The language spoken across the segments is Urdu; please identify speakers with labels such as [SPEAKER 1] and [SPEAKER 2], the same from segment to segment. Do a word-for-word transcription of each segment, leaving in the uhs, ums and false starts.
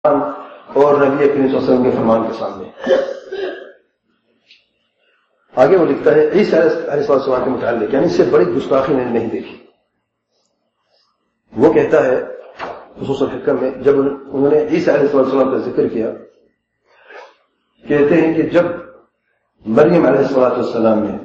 [SPEAKER 1] اور نبی کریم صلی اللہ علیہ وسلم کے فرمان کے سامنے. آگے وہ لکھتا ہے عیسیٰ علیہ السلام کے متعلق، یعنی اس سے بڑی گستاخی میں نے نہیں دیکھی. وہ کہتا ہے خصوص الحکم میں، جب انہوں نے عیسیٰ علیہ السلام کا ذکر کیا، کہتے ہیں کہ جب مریم علیہ السلام نے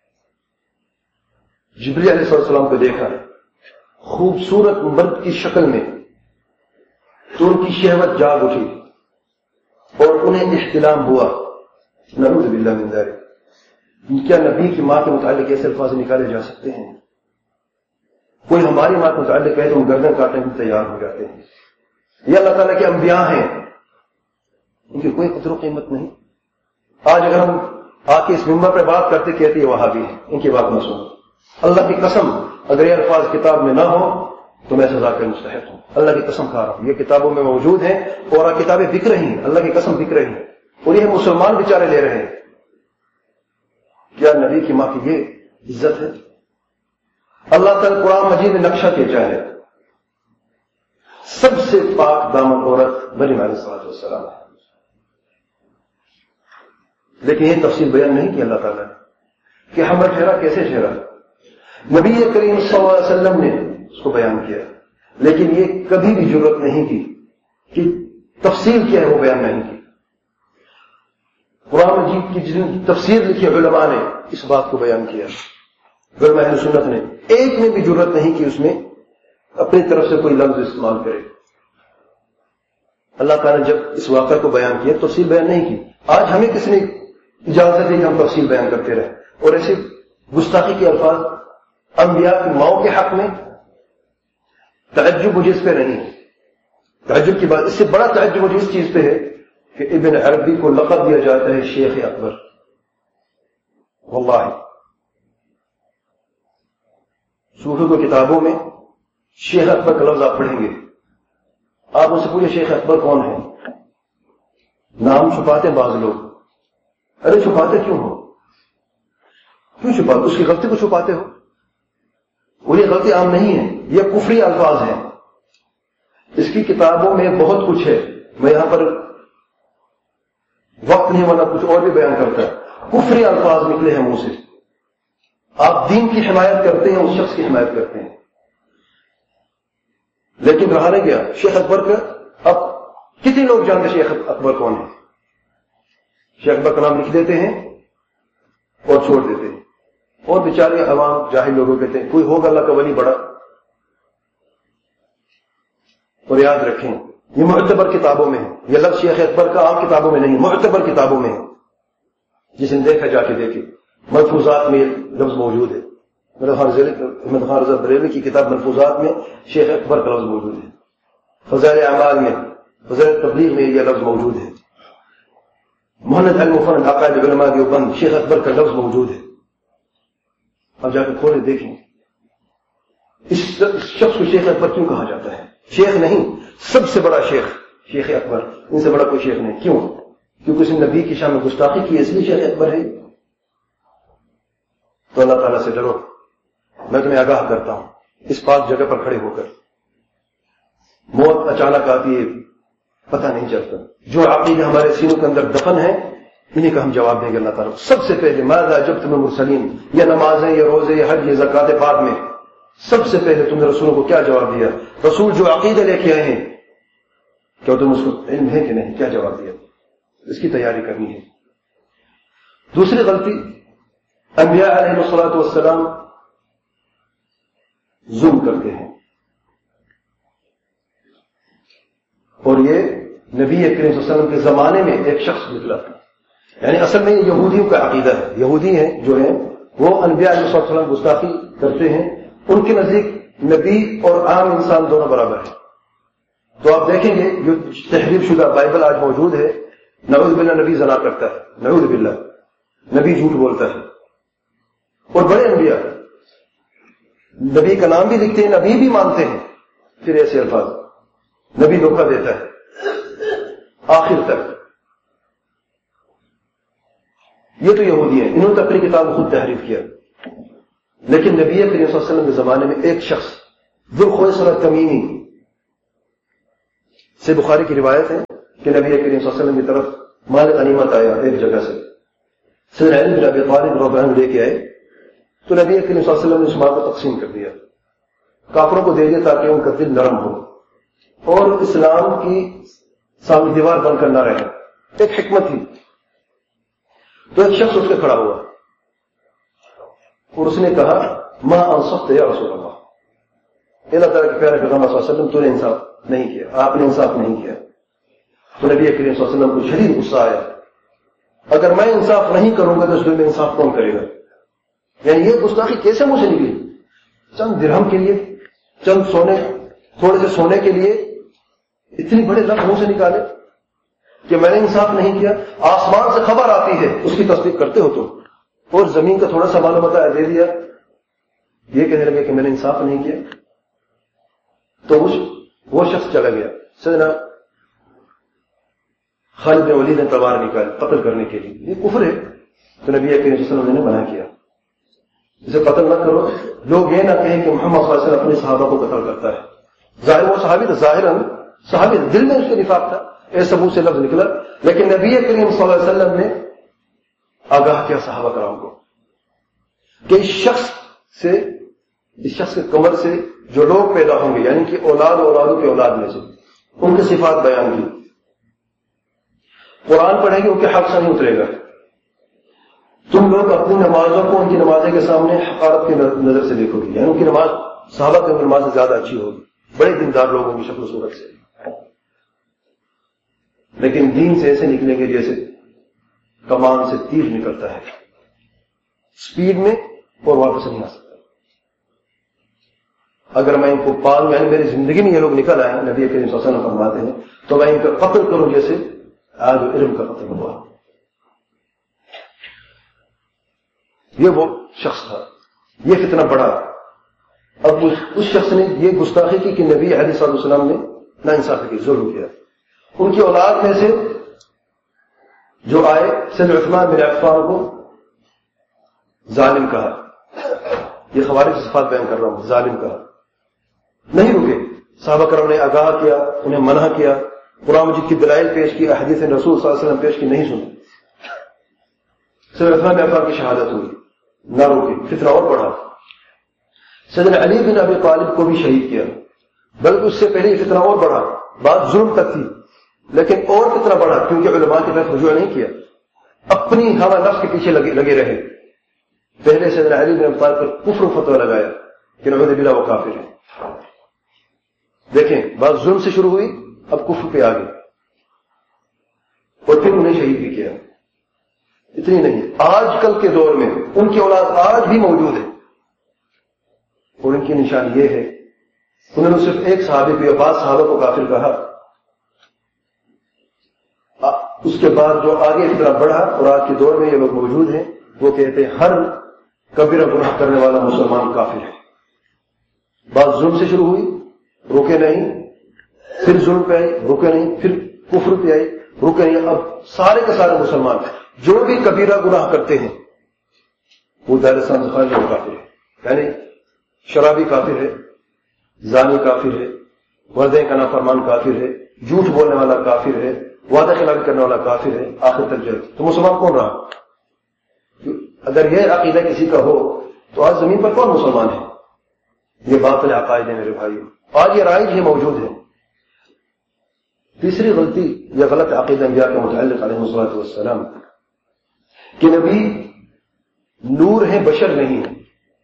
[SPEAKER 1] جبریل علیہ السلام کو دیکھا خوبصورت مرد کی شکل میں، تو ان کی شہوت جاگ اٹھی اور انہیں احتلام ہوا. نعوذ باللہ من ذلک. کیا نبی کی ماں کے متعلق ایسے الفاظ نکالے جا سکتے ہیں؟ کوئی ہماری ماں کے متعلق کہے تو ہم گردن کاٹنے کے تیار ہو جاتے ہیں. یہ اللہ تعالیٰ کے انبیاء ہیں، ان کی کوئی قدر و قیمت نہیں. آج اگر ہم آ کے اس ممبر پہ بات کرتے کہتے یہ وہابی ہیں، ان کی بات نہ سنو. اللہ کی قسم اگر یہ الفاظ کتاب میں نہ ہو تو میں سزا کے مستحق ہوں. اللہ کی قسم کھا رہا ہوں، یہ کتابوں میں موجود ہیں اور کتابیں بک رہی ہیں، اللہ کی قسم بک رہی ہیں، اور یہ مسلمان بیچارے لے رہے ہیں. کیا نبی کی ماں کی یہ عزت ہے؟ اللہ تعالیٰ قرآن مجید میں نقشہ کھینچا ہے، سب سے پاک دامن عورت مریم علیہ السلام ہے. لیکن یہ تفصیل بیان نہیں کی اللہ تعالیٰ نے کہ حمل ٹھہرا کیسے ٹھہرا. نبی کریم صلی اللہ علیہ وسلم نے اس کو بیان کیا، لیکن یہ کبھی بھی جرت نہیں کی کہ تفصیل کیا ہے وہ بیان نہیں کی. قرآن مجید کی جن تفسیر لکھی علماء نے اس بات کو بیان کیا، علماء اہل سنت نے ایک نے بھی جرت نہیں کی اس میں اپنی طرف سے کوئی لفظ استعمال کرے. اللہ تعالیٰ نے جب اس واقعہ کو بیان کیا تفصیل بیان نہیں کی. آج ہمیں کس نے اجازت دی کہ ہم تفصیل بیان کرتے رہے؟ اور ایسے گستاخی کے الفاظ انبیاء کی ماؤں کے حق میں. تعجب مجھے اس پہ نہیں ہے، تعجب کی بات، اس سے بڑا تعجب مجھے اس چیز پہ ہے کہ ابن عربی کو لقب دیا جاتا ہے شیخ اکبر. واللہ صوفی کو کتابوں میں شیخ اکبر کا لفظ آپ پڑھیں گے، آپ ان سے پوچھیں شیخ اکبر کون ہے؟ نام چھپاتے بعض لوگ. ارے چھپاتے کیوں ہو؟ کیوں چھپاتے؟ اس کی غلطی کو چھپاتے ہو؟ اور یہ غلطی عام نہیں ہے، یہ کفری الفاظ ہیں. اس کی کتابوں میں بہت کچھ ہے، میں یہاں پر وقت نہیں ورنہ کچھ اور بھی بیان کرتا ہے. کفری الفاظ نکلے ہیں منہ سے. آپ دین کی حمایت کرتے ہیں، اس شخص کی حمایت کرتے ہیں، لیکن رہا نہیں گیا شیخ اکبر کا. اب کتنے لوگ جانتے شیخ اکبر کون ہے؟ شیخ اکبر کا نام لکھ دیتے ہیں اور چھوڑ دیتے ہیں، اور بیچارے عوام جاہل لوگوں کہتے ہیں کوئی ہوگا اللہ کا ولی بڑا. اور یاد رکھیں یہ معتبر کتابوں میں ہے، یہ لفظ شیخ اکبر کا عام کتابوں میں نہیں، معتبر کتابوں میں ہے. جس نے دیکھا جا کے دیکھے، ملفوظات میں یہ لفظ موجود ہے. احمد خان رضا بریلوی کی کتاب ملفوظات میں شیخ اکبر کا لفظ موجود ہے. فضائل اعمال میں، فضائل تبلیغ میں یہ لفظ موجود ہے. محمد المفند عقائد علماء دیوبند شیخ اکبر کا لفظ موجود ہے. اب جا کے کھولے دیکھیں اس شخص کو شیخ اکبر کیوں کہا جاتا ہے؟ شیخ نہیں، سب سے بڑا شیخ شیخ اکبر، ان سے بڑا کوئی شیخ نہیں. کیوں؟ کیونکہ اس نے نبی کی شان میں گستاخی کی، اس لیے شیخ اکبر ہے. تو اللہ تعالیٰ سے ڈرو. میں تمہیں آگاہ کرتا ہوں اس پاک جگہ پر کھڑے ہو کر، موت اچانک آتی ہے پتہ نہیں چلتا. جو عقیدے ہمارے سینوں کے اندر دفن ہیں انہیں کا ہم جواب دیں گے اللہ تعالیٰ. سب سے پہلے ماذا جبتم المرسلین، یہ نمازیں، یہ روزے، یہ حج، یہ زکوٰۃ بعد میں. سب سے پہلے تم نے رسولوں کو کیا جواب دیا؟ رسول جو عقیدے لے کے آئے ہیں کیا تم اس کو علم ہے کہ نہیں؟ کیا جواب دیا؟ اس کی تیاری کرنی ہے. دوسری غلطی، انبیاء علیہ الصلوۃ والسلام ظلم کرتے ہیں، اور یہ نبی کریم صلی اللہ علیہ وسلم کے زمانے میں ایک شخص نکلا تھا. یعنی اصل میں یہ یہودیوں کا عقیدہ ہے. یہودی ہیں جو ہیں وہ انبیاء علیہ الصلوۃ والسلام گستاخی کرتے ہیں. ان کے نزدیک نبی اور عام انسان دونوں برابر ہیں. تو آپ دیکھیں گے جو تحریف شدہ بائبل آج موجود ہے، نعوذ باللہ نبی زنا کرتا ہے، نعوذ باللہ نبی جھوٹ بولتا ہے. اور بڑے انبیاء نبی کا نام بھی لکھتے ہیں، نبی بھی مانتے ہیں، پھر ایسے الفاظ نبی دھوکہ دیتا ہے آخر تک. یہ تو یہودی ہیں، انہوں نے اپنی کتاب خود تحریف کیا. لیکن نبی کریم صلی اللہ علیہ وسلم کے زمانے میں ایک شخص ذوالخویصرہ تمیمی سے بخاری کی روایت ہے کہ نبی کریم صلی اللہ علیہ وسلم کی طرف مال غنیمت آیا ایک جگہ سے، سیدنا علی بن ابی طالب رضی اللہ عنہ لے کے آئے، تو نبی کریم صلی اللہ علیہ وسلم نے اس مال کو تقسیم کر دیا، کافروں کو دے دیا تاکہ ان کا دل نرم ہو اور اسلام کی سامنے دیوار بن کر نہ رہے. ایک حکمت تھی. تو ایک شخص اس کے کھڑا ہوا اور اس نے کہا ما انصفت یا رسول اللہ، اللہ تعالیٰ کے پیارے پیغمبر صلی اللہ علیہ وسلم تو نے انصاف نہیں کیا، آپ نے انصاف نہیں کیا. تو نبی کریم صلی اللہ علیہ وسلم کو شدید غصہ آیا، اگر میں انصاف نہیں کروں گا تو اس دل میں انصاف کون کرے گا؟ یعنی یہ گستاخی کیسے منہ سے نکلی؟ چند درہم کے لیے، چند سونے، تھوڑے سے سونے کے لیے اتنی بڑے لفظ منہ سے نکالے کہ میں نے انصاف نہیں کیا. آسمان سے خبر آتی ہے اس کی تصدیق کرتے ہو تم، اور زمین کا تھوڑا سا معلوم بتایا دے دیا، یہ کہنے لگے کہ میں نے انصاف نہیں کیا. تو وہ شخص چلا گیا. سیدنا خالد بن ولید نے تلوار نکالی قتل کرنے کے لیے، یہ کفر ہے. تو نبی کریم صلی اللہ علیہ وسلم نے منع کیا اسے قتل نہ کرو. لوگ یہ نہ کہیں کہ محمد صلی اللہ علیہ وسلم اپنے صحابہ کو قتل کرتا ہے. ظاہر وہ صحابی تھا، ظاہراً صحابی، دل میں اس کے نفاق تھا، ایسا منہ سے لفظ نکلا. لیکن نبی کریم صلی اللہ علیہ وسلم نے آگاہ کیا صحابہ کرام کو کہ اس شخص سے، اس شخص کے کمر سے جو لوگ پیدا ہوں گے، یعنی کہ اولاد اولادوں کے اولاد میں سے، ان کی صفات بیان کی. قرآن پڑھیں گے ان کے حق سے نہیں اترے گا. تم لوگ اپنی نمازوں کو ان کی نمازیں کے سامنے حقارت کی نظر سے دیکھو گی، یعنی ان کی نماز صحابہ کی نماز سے زیادہ اچھی ہوگی، بڑے دیندار لوگ ہوں گے شکل و صورت سے، لیکن دین سے ایسے نکلیں گے جیسے کمان سے تیر نکلتا ہے، سپیڈ میں، اور واپس نہیں آ سکتا. اگر میں ان کو پالوں، یعنی میری زندگی میں یہ لوگ نکل آئے ہیں، نبی کریم صلی اللہ علیہ وسلم فرماتے ہیں، تو میں ان کا قتل کروں جیسے آج علم کا قتل ہوا. یہ وہ شخص تھا، یہ فتنہ بڑا. اب اس شخص نے یہ گستاخی کی کہ نبی علیہ الصلوۃ والسلام نے نا انصافی کی، ظلم کیا. ان کی اولاد میں سے جو آئے، سیدنا عثمان بن عفان کو ظالم کہا. یہ خوارج کی صفات بیان کر رہا ہوں، ظالم کہا. نہیں رکے، صحابہ کرام نے آگاہ کیا، انہیں منع کیا، قرآن مجید کی دلائل پیش کی، احادیث رسول صلی اللہ علیہ وسلم پیش کی، نہیں سنی. سیدنا عثمان بن عفان کی شہادت ہوئی، نہ روکے، فتنہ اور بڑھا. سیدنا علی بن ابی طالب کو بھی شہید کیا، بلکہ اس سے پہلے یہ فتنہ اور بڑھا. بات ظلم تک تھی لیکن اور فتنہ بڑھا، کیونکہ علماء کی طرف رجوع نہیں کیا، اپنی ہوا نفس کے پیچھے لگے, لگے رہے. پہلے سیدنا علی بن ابی طالب پر کفر و فتویٰ لگایا کہ نعوذ باللہ وہ کافر ہے. دیکھیں، بات ظلم سے شروع ہوئی، اب کفر پہ آ گئی، اور پھر انہیں شہید بھی کیا. اتنی نہیں، آج کل کے دور میں ان کی اولاد آج بھی موجود ہے، اور ان کی نشانی یہ ہے، انہوں نے صرف ایک صحابی کو یا بعض صحابہ کو کافر کہا. اس کے بعد جو آگے اتنا بڑھا، اور آج کے دور میں یہ لوگ موجود ہیں، وہ کہتے ہیں ہر کبیرہ گناہ کرنے والا مسلمان کافر ہے. بات ظلم سے شروع ہوئی، رکے نہیں، پھر ظلم پہ آئی، رکے نہیں، پھر کفر پہ آئی، رکے نہیں. اب سارے کے سارے مسلمان جو بھی کبیرہ گناہ کرتے ہیں وہ دائرہ اسلام سے خارج وہ کافر ہے. یعنی شرابی کافر ہے، زانی کافر ہے، والدین کا نافرمان کافر ہے، جھوٹ بولنے والا کافر ہے، وعدہ خلافی کرنے والا کافر ہے، آخر تک جائے. تو مسلمان کون رہا؟ اگر یہ عقیدہ کسی کا ہو تو آج زمین پر کون مسلمان ہے؟ یہ باطل عقائد ہے میرے بھائی، آج یہ رائج ہی موجود ہے. تیسری غلطی یا غلط عقیدہ انبیاء کے متعلق علیہ الصلوۃ والسلام کہ نبی نور ہیں، بشر نہیں ہیں.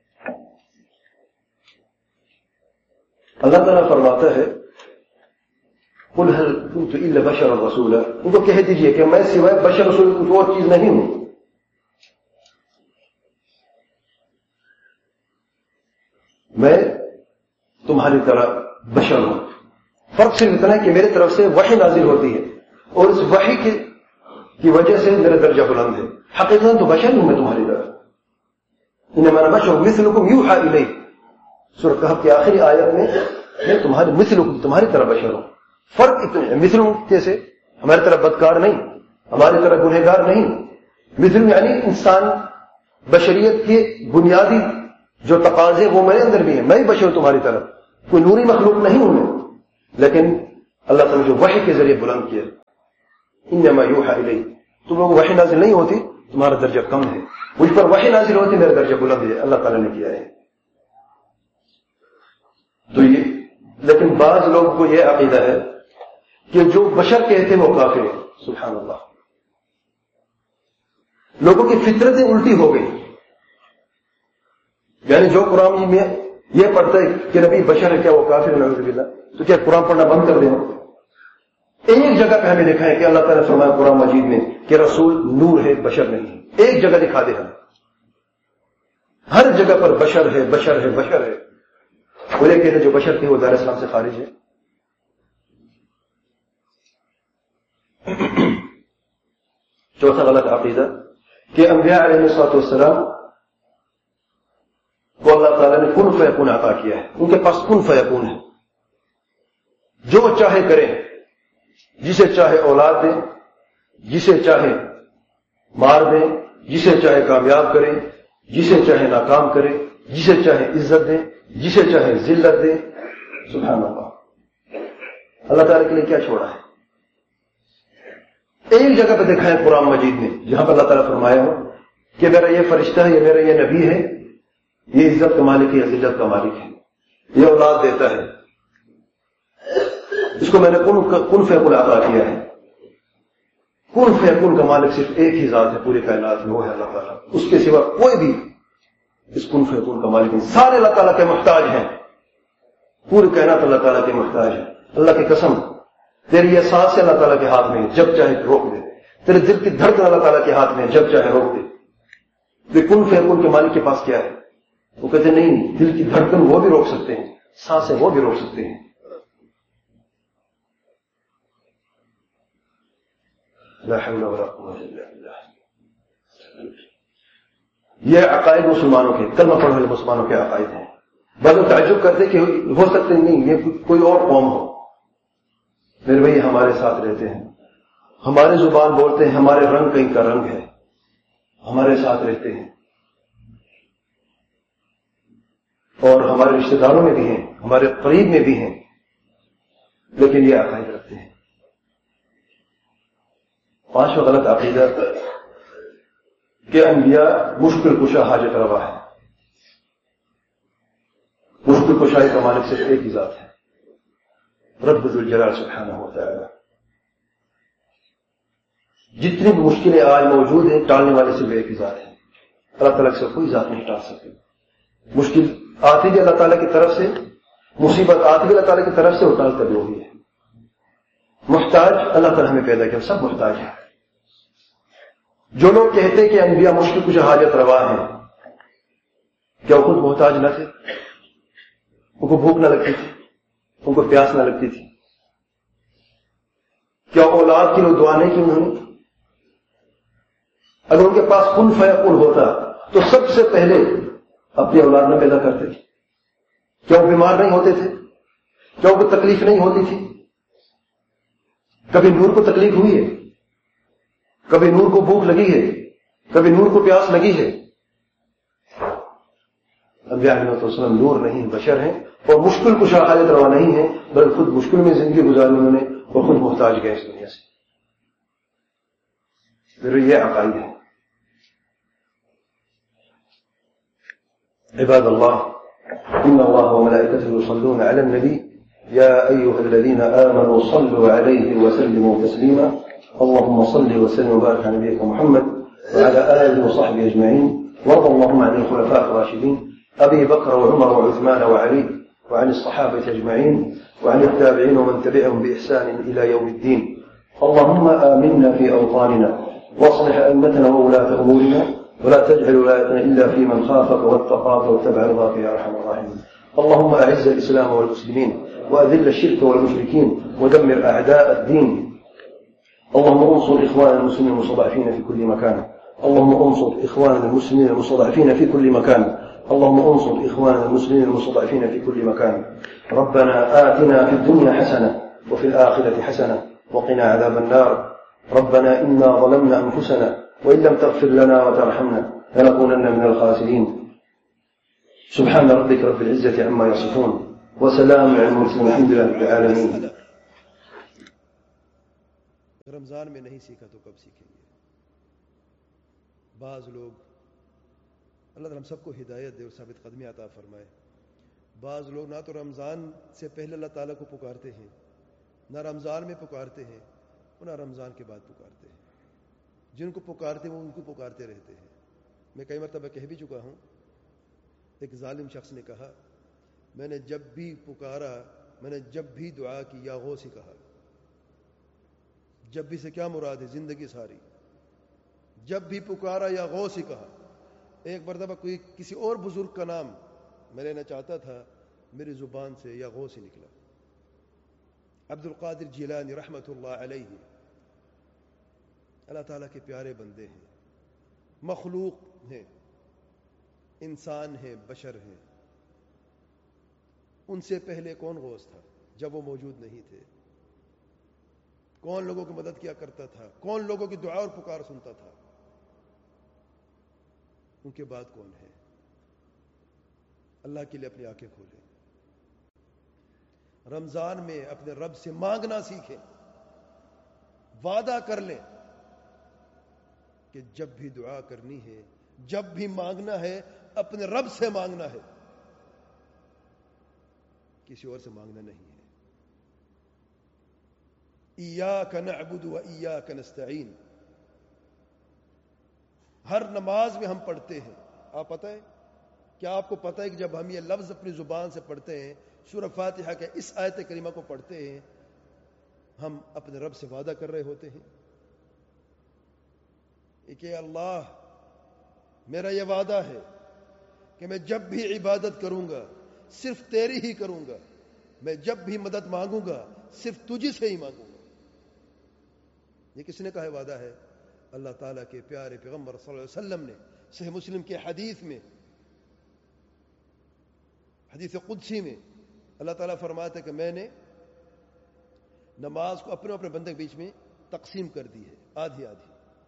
[SPEAKER 1] اللہ تعالیٰ فرماتا ہے قل هل كنت الا بشرا رسولا، ان کو کہہ دیجئے کہ میں سوائے بشر رسول کوئی اور چیز نہیں ہوں. میں تمہاری طرح بشر ہوں. فرق صرف اتنا ہے کہ میری طرف سے وحی نازل ہوتی ہے، اور اس وحی کی کی وجہ سے میرا درجہ بلند ہے. حقیقت تو بشر ہوں میں تمہاری طرح. انما انا بشر مثلکم یوحى الی، سورۃ کہف کی آخری آیت میں میں تمہاری مثلکم، تمہاری طرح بشر ہوں. فرق اتنا ہے، مثلوں کیسے؟ ہماری طرح بدکار نہیں، ہماری طرح گنہگار نہیں. مثل یعنی انسان بشریت کے بنیادی جو تقاضے وہ میرے اندر بھی ہیں. میں ہی بشر ہوں تمہاری طرح، کوئی نوری مخلوق نہیں ہوں میں، لیکن اللہ تعالیٰ جو وحی کے ذریعے بلند کیا، انما یوحی الی، تم لوگوں کو وحی نازل نہیں ہوتی، تمہارا درجہ کم ہے، مجھ پر وحی نازل ہوتی میرا درجہ بلند ہے، اللہ تعالیٰ نے کیا ہے۔ تو یہ لیکن بعض لوگوں کو یہ عقیدہ ہے کہ جو بشر کہتے ہیں وہ کافر ہیں، سبحان اللہ، لوگوں کی فطرتیں الٹی ہو گئی، یعنی جو قرآن میں یہ پڑھتا ہے کہ نبی بشر ہے، کیا وہ کافر ہے؟ نعوذ باللہ، تو کیا قرآن پڑھنا بند کر دینا؟ ایک جگہ پہ ہمیں لکھا ہے کہ اللہ تعالیٰ نے فرمایا قرآن مجید میں کہ رسول نور ہے، بشر نہیں، ایک جگہ دکھا دے ہم، ہر جگہ پر بشر ہے بشر ہے بشر ہے، وہ یہ کہتے جو بشر تھے وہ دار اسلام سے خارج ہے۔ چوتھا غلط عقیدہ کہ انبیاء علیہ الصلوۃ والسلام کو اللہ تعالیٰ نے کن فیکون عطا کیا ہے، ان کے پاس کن فیکون ہے، جو چاہے کرے، جسے چاہے اولاد دیں، جسے چاہے مار دیں، جسے چاہے کامیاب کرے، جسے چاہے ناکام کرے، جسے چاہے عزت دیں، جسے چاہے ذلت دیں، سبحان اللہ، اللہ تعالیٰ کے لیے کیا چھوڑا ہے؟ ایک جگہ پہ دیکھا ہے قرآن مجید میں جہاں پر اللہ تعالیٰ فرمایا ہو کہ میرا یہ فرشتہ ہے، یہ میرا یہ نبی ہے، یہ عزت کا مالک ہے یا ذلت کا مالک ہے، یہ اولاد دیتا ہے، اس کو میں نے کن فیکون عطا کیا ہے۔ کن فیکون کا مالک صرف ایک ہی ذات ہے پوری کائنات میں، وہ ہے اللہ تعالیٰ، اس کے سوا کوئی بھی اس کن فیکون کا مالک نہیں، سارے اللہ تعالیٰ کے محتاج ہیں، پوری کائنات اللہ تعالیٰ کے محتاج ہے۔ اللہ کی قسم، تیری یہ سانس اللہ تعالیٰ کے ہاتھ میں ہے، جب چاہے روک دے، تیرے دل کی دھڑکن اللہ تعالیٰ کے ہاتھ میں ہے، جب چاہے روک دے۔ یہ کن فیکون کے مالک کے پاس کیا ہے؟ وہ کہتے نہیں، دل کی دھڑکن وہ بھی روک سکتے ہیں، سانسیں وہ بھی روک سکتے ہیں۔ لا حول ولا قوة الا بالله۔ یہ عقائد مسلمانوں کے، کلمہ پڑھنے والے مسلمانوں کے عقائد ہیں۔ بعض لوگ تعجب کرتے کہ ہو سکتے نہیں یہ کوئی اور قوم ہو، میرے بھائی ہمارے ساتھ رہتے ہیں، ہمارے زبان بولتے ہیں، ہمارے رنگ کہیں کا رنگ ہے، ہمارے ساتھ رہتے ہیں، اور ہمارے رشتہ داروں میں بھی ہیں، ہمارے قریب میں بھی ہیں، لیکن یہ عقائد رکھتے ہیں۔ پانچواں غلط عقیدہ کہ انبیاء مشکل کشا حاجت روا ہے، مشکل کشائی کا مالک صرف ایک ہی ذات ہے، رب ذو الجلال سبحانہ و تعالی۔ جتنی بھی مشکلیں آج موجود ہیں ٹالنے والے صرف ایک ہی ذات ہے، اللہ تعالیٰ سے کوئی ذات نہیں ٹال سکتی۔ مشکل آتی بھی اللہ تعالیٰ کی طرف سے، مصیبت آتی بھی اللہ تعالیٰ کی طرف سے، وہ ٹالتا بھی وہی ہے۔ محتاج اللہ تعالیٰ ہمیں پیدا کیا، سب محتاج ہیں۔ جو لوگ کہتے کہ انبیاء مشکل کچھ حاجت روا ہیں، کیا وہ خود محتاج نہ تھے؟ ان کو بھوک نہ لگتی تھی، ان کو پیاس نہ لگتی تھی؟ کیا اولاد کی لوگ دعا نہیں کی انہوں نے؟ اگر ان کے پاس کن فیکون ہوتا تو سب سے پہلے اپنی اولاد نہ پیدا کرتے تھے؟ کیا وہ بیمار نہیں ہوتے تھے؟ کیا ان کو تکلیف نہیں ہوتی تھی؟ کبھی نور کو تکلیف ہوئی ہے؟ کبھی نور کو بھوک لگی ہے؟ کبھی نور کو پیاس لگی ہے؟ انبیاء علیہ السلام نور نہیں، بشر ہیں، اور مشکل کشا حاجت روا نہیں ہے، بلکہ خود مشکل میں زندگی گزارنے انہوں نے، اور خود محتاج گئے اس دنیا سے۔ پھر یہ عقائد ہے۔ عباد اللہ، ان اللہ وملائکته يصلون على النبي يا أيها الذين آمنوا صلوا عليه وسلموا تسليما اللهم صل وسلم وبارك على نبيك محمد وعلى آله وصحبه أجمعين، وارض اللهم عن الخلفاء الراشدين أبي بكر وعمر وعثمان وعلي، وعن الصحابة أجمعين، وعن التابعين ومن تبعهم بإحسان إلى يوم الدين. اللهم آمنا في أوطاننا، واصلح أئمتنا وولاة أمورنا، ولا تجعل ولايتنا إلا في من خافك واتقاك واتبع رضاك يا أرحم الراحمين. اللهم أعز الإسلام والمسلمين، وأذل الشرك والمشركين، ودمر أعداء الدين. اللهم انصر إخواننا المسلمين المستضعفين في كل مكان. اللهم انصر إخواننا المسلمين المستضعفين في كل مكان. اللهم انصر إخواننا المسلمين المستضعفين في كل مكان. ربنا آتنا في الدنيا حسنة وفي الآخرة حسنة وقنا عذاب النار. ربنا إنا ظلمنا أنفسنا وإن لم تغفر لنا وترحمنا لنكونن من الخاسرين. سبحان ربك رب العزة عما يصفون، وسلام على المرسلين، الحمد لله رب العالمين. رمضان میں نہیں سیکھا تو کب سیکھیں گے؟ بعض لوگ، اللہ تعالیٰ ہم سب کو ہدایت دے اور ثابت قدمی عطا فرمائے، بعض لوگ نہ تو رمضان سے پہلے اللہ تعالیٰ کو پکارتے ہیں، نہ رمضان میں پکارتے ہیں، اور نہ رمضان کے بعد پکارتے ہیں۔ جن کو پکارتے ہیں وہ ان کو پکارتے رہتے ہیں۔ میں کئی مرتبہ کہہ بھی چکا ہوں، ایک ظالم شخص نے کہا، میں نے جب بھی پکارا، میں نے جب بھی دعا کی یا غوث ہی کہا۔ جب بھی سے کیا مراد ہے؟ زندگی ساری جب بھی پکارا یا غوث ہی کہا۔ ایک مرتبہ کوئی کسی اور بزرگ کا نام میں لینا چاہتا تھا، میری زبان سے یا غوث ہی نکلا۔ عبد القادر جیلانی رحمۃ اللہ علیہ اللہ تعالیٰ کے پیارے بندے ہیں، مخلوق ہیں، انسان ہیں، بشر ہیں۔ ان سے پہلے کون غوث تھا جب وہ موجود نہیں تھے؟ کون لوگوں کی مدد کیا کرتا تھا؟ کون لوگوں کی دعا اور پکار سنتا تھا؟ ان کے بعد کون ہے؟ اللہ کے لیے اپنی آنکھیں کھولیں، رمضان میں اپنے رب سے مانگنا سیکھیں، وعدہ کر لیں کہ جب بھی دعا کرنی ہے، جب بھی مانگنا ہے، اپنے رب سے مانگنا ہے، کسی اور سے مانگنا نہیں ہے۔ ایاک نعبد و ایاک نستعین، ہر نماز میں ہم پڑھتے ہیں۔ آپ پتہ ہے کیا آپ کو پتہ ہے کہ جب ہم یہ لفظ اپنی زبان سے پڑھتے ہیں، سورہ فاتحہ کے اس آیت کریمہ کو پڑھتے ہیں، ہم اپنے رب سے وعدہ کر رہے ہوتے ہیں کہ اللہ میرا یہ وعدہ ہے کہ میں جب بھی عبادت کروں گا صرف تیری ہی کروں گا، میں جب بھی مدد مانگوں گا صرف تجھ سے ہی مانگوں گا۔ یہ کس نے کہا وعدہ ہے؟ اللہ تعالیٰ کے پیارے پیغمبر صلی اللہ علیہ وسلم نے صحیح مسلم کے حدیث میں، حدیث قدسی میں اللہ تعالیٰ فرماتا ہے کہ میں نے نماز کو اپنے اپنے بندے کے بیچ میں تقسیم کر دی ہے، آدھی آدھی۔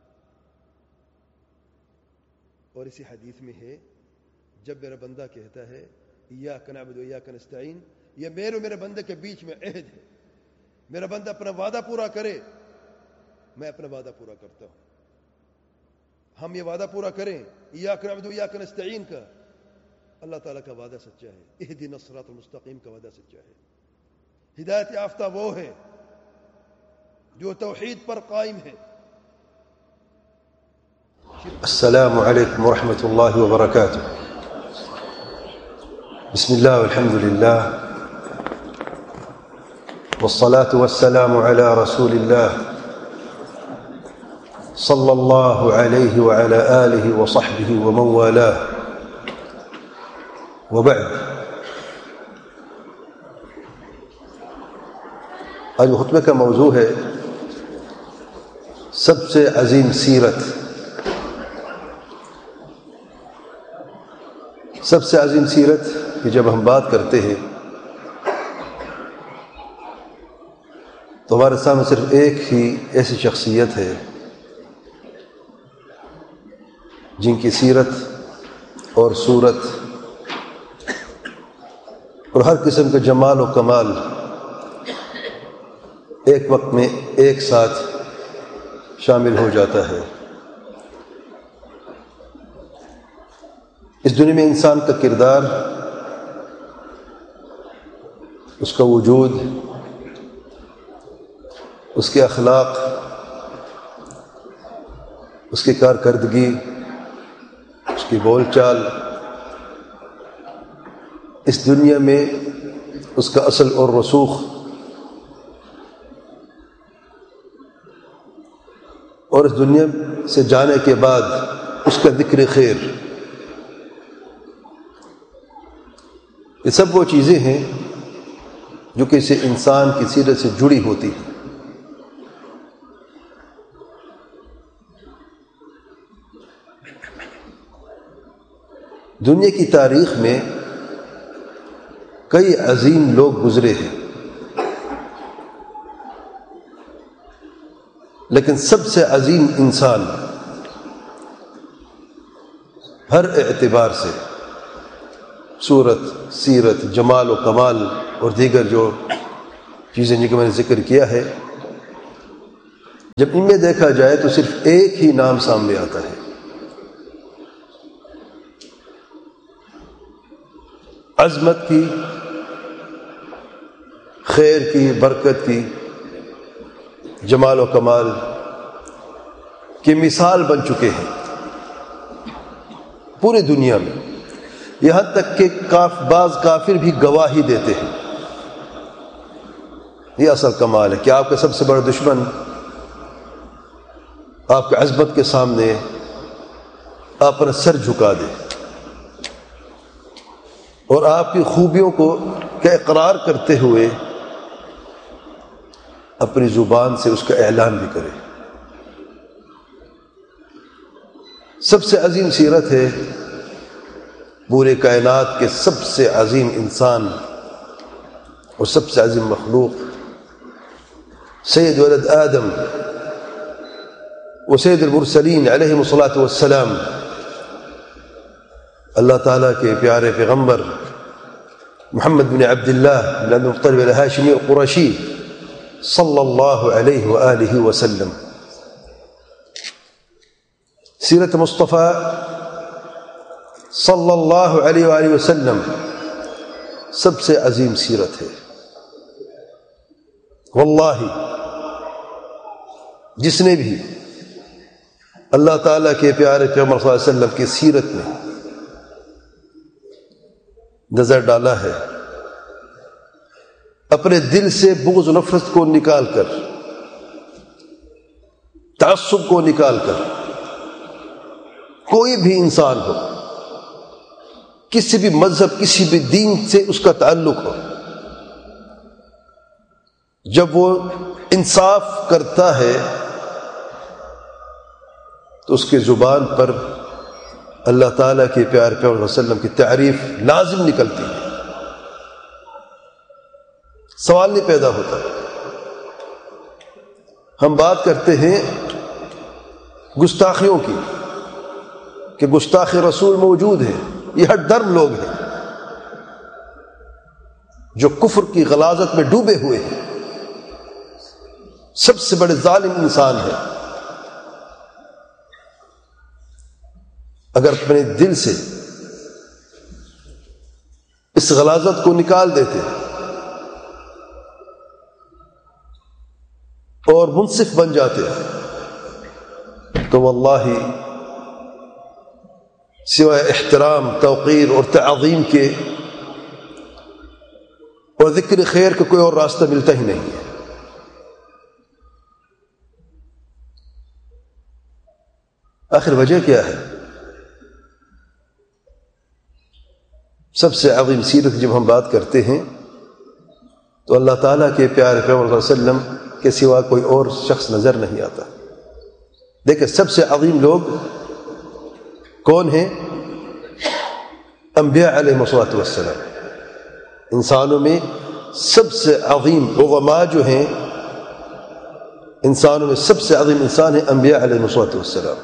[SPEAKER 1] اور اسی حدیث میں ہے، جب میرا بندہ کہتا ہے ایاک نعبد و ایاک نستعین، یہ میرے اور میرے بندے کے بیچ میں عہد ہے۔ میرا بندہ اپنا وعدہ پورا کرے، میں اپنا وعدہ پورا کرتا ہوں۔ ہم یہ وعدہ پورا کریں ایاک نعبد و ایاک نستعین کا، اللہ تعالیٰ کا وعدہ سچا ہے، اہدنا الصراط المستقیم کا وعدہ سچا ہے۔ ہدایت یافتہ وہ ہے جو توحید پر قائم ہے۔
[SPEAKER 2] السلام علیکم ورحمۃ اللہ وبرکاتہ۔ بسم اللہ والحمد للہ والصلاة والسلام علی رسول اللہ صلی اللہ علیہ وعلی آلہ وصحبہ ومن والاہ، وبعد۔ آج خطبے کا موضوع ہے سب سے عظیم سیرت۔ سب سے عظیم سیرت کہ جب ہم بات کرتے ہیں تو ہمارے سامنے صرف ایک ہی ایسی شخصیت ہے جن کی سیرت اور صورت اور ہر قسم کا جمال و کمال ایک وقت میں ایک ساتھ شامل ہو جاتا ہے۔ اس دنیا میں انسان کا کردار، اس کا وجود، اس کے اخلاق، اس کی کارکردگی، اس کی بول چال، اس دنیا میں اس کا اصل اور رسوخ اور اس دنیا سے جانے کے بعد اس کا ذکر خیر، یہ سب وہ چیزیں ہیں جو کسی انسان کی سیرت سے جڑی ہوتی ہیں۔ دنیا کی تاریخ میں کئی عظیم لوگ گزرے ہیں، لیکن سب سے عظیم انسان ہر اعتبار سے، صورت، سیرت، جمال و کمال اور دیگر جو چیزیں جن کا میں نے ذکر کیا ہے، جب ان میں دیکھا جائے تو صرف ایک ہی نام سامنے آتا ہے، عظمت کی، خیر کی، برکت کی، جمال و کمال کی مثال بن چکے ہیں پوری دنیا میں، یہاں تک کہ بعض کافر بھی گواہی دیتے ہیں۔ یہ اصل کمال ہے کہ آپ کا سب سے بڑا دشمن آپ کی عظمت کے سامنے اپنا سر جھکا دے اور آپ کی خوبیوں کو کا اقرار کرتے ہوئے اپنی زبان سے اس کا اعلان بھی کرے۔ سب سے عظیم سیرت ہے پورے کائنات کے سب سے عظیم انسان اور سب سے عظیم مخلوق سید ولد آدم و سید المرسلین علیہم الصلاۃ والسلام، اللہ تعالیٰ کے پیارے پیغمبر محمد بن عبد اللہ بن عبد المطلب الہاشمی القرشی صلی اللہ علیہ وآلہ وسلم۔ سیرت مصطفیٰ صلی اللہ علیہ وآلہ وسلم سب سے عظیم سیرت ہے۔ واللہ جس نے بھی اللہ تعالیٰ کے پیارے پیغمبر صلی اللہ علیہ وسلم کی سیرت میں نظر ڈالا ہے، اپنے دل سے بغض و نفرت کو نکال کر، تعصب کو نکال کر، کوئی بھی انسان ہو، کسی بھی مذہب، کسی بھی دین سے اس کا تعلق ہو، جب وہ انصاف کرتا ہے تو اس کی زبان پر اللہ تعالیٰ کے پیارے پیغمبر صلی اللہ علیہ وسلم کی تعریف لازم نکلتی ہے، سوال نہیں پیدا ہوتا۔ ہم بات کرتے ہیں گستاخیوں کی کہ گستاخ رسول موجود ہے، یہ ہر درم لوگ ہیں جو کفر کی غلاظت میں ڈوبے ہوئے ہیں، سب سے بڑے ظالم انسان ہے۔ اگر اپنے دل سے اس غلاظت کو نکال دیتے اور منصف بن جاتے تو واللہ سوائے احترام، توقیر اور تعظیم کے اور ذکر خیر کا کوئی اور راستہ ملتا ہی نہیں ہے۔ آخر وجہ کیا ہے؟ سب سے عظیم سیرت جب ہم بات کرتے ہیں تو اللہ تعالیٰ کے پیارے پیغمبر صلی اللہ علیہ وسلم کے سوا کوئی اور شخص نظر نہیں آتا۔ دیکھیں سب سے عظیم لوگ کون ہیں؟ انبیاء علیہ الصلوۃ والسلام۔ انسانوں میں سب سے عظیم علماء جو ہیں، انسانوں میں سب سے عظیم انسان ہیں انبیاء علیہ الصلوۃ والسلام،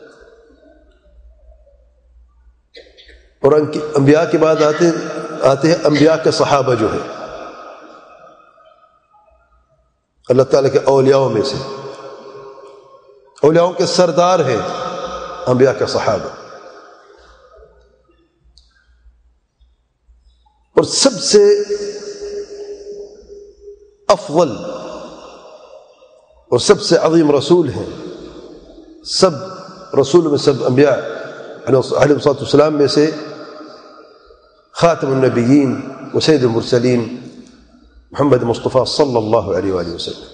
[SPEAKER 2] اور انبیاء کے بعد آتے آتے ہیں انبیاء کے صحابہ جو ہیں، اللہ تعالیٰ کے اولیاء میں سے، اولیاء کے سردار ہیں انبیاء کے صحابہ، اور سب سے افضل اور سب سے عظیم رسول ہیں، سب رسول میں سب انبیاء علیہ الصلوۃ والسلام میں سے خاتم النبیین و سید المرسلین محمد مصطفیٰ صلی اللہ علیہ وآلہ وسلم،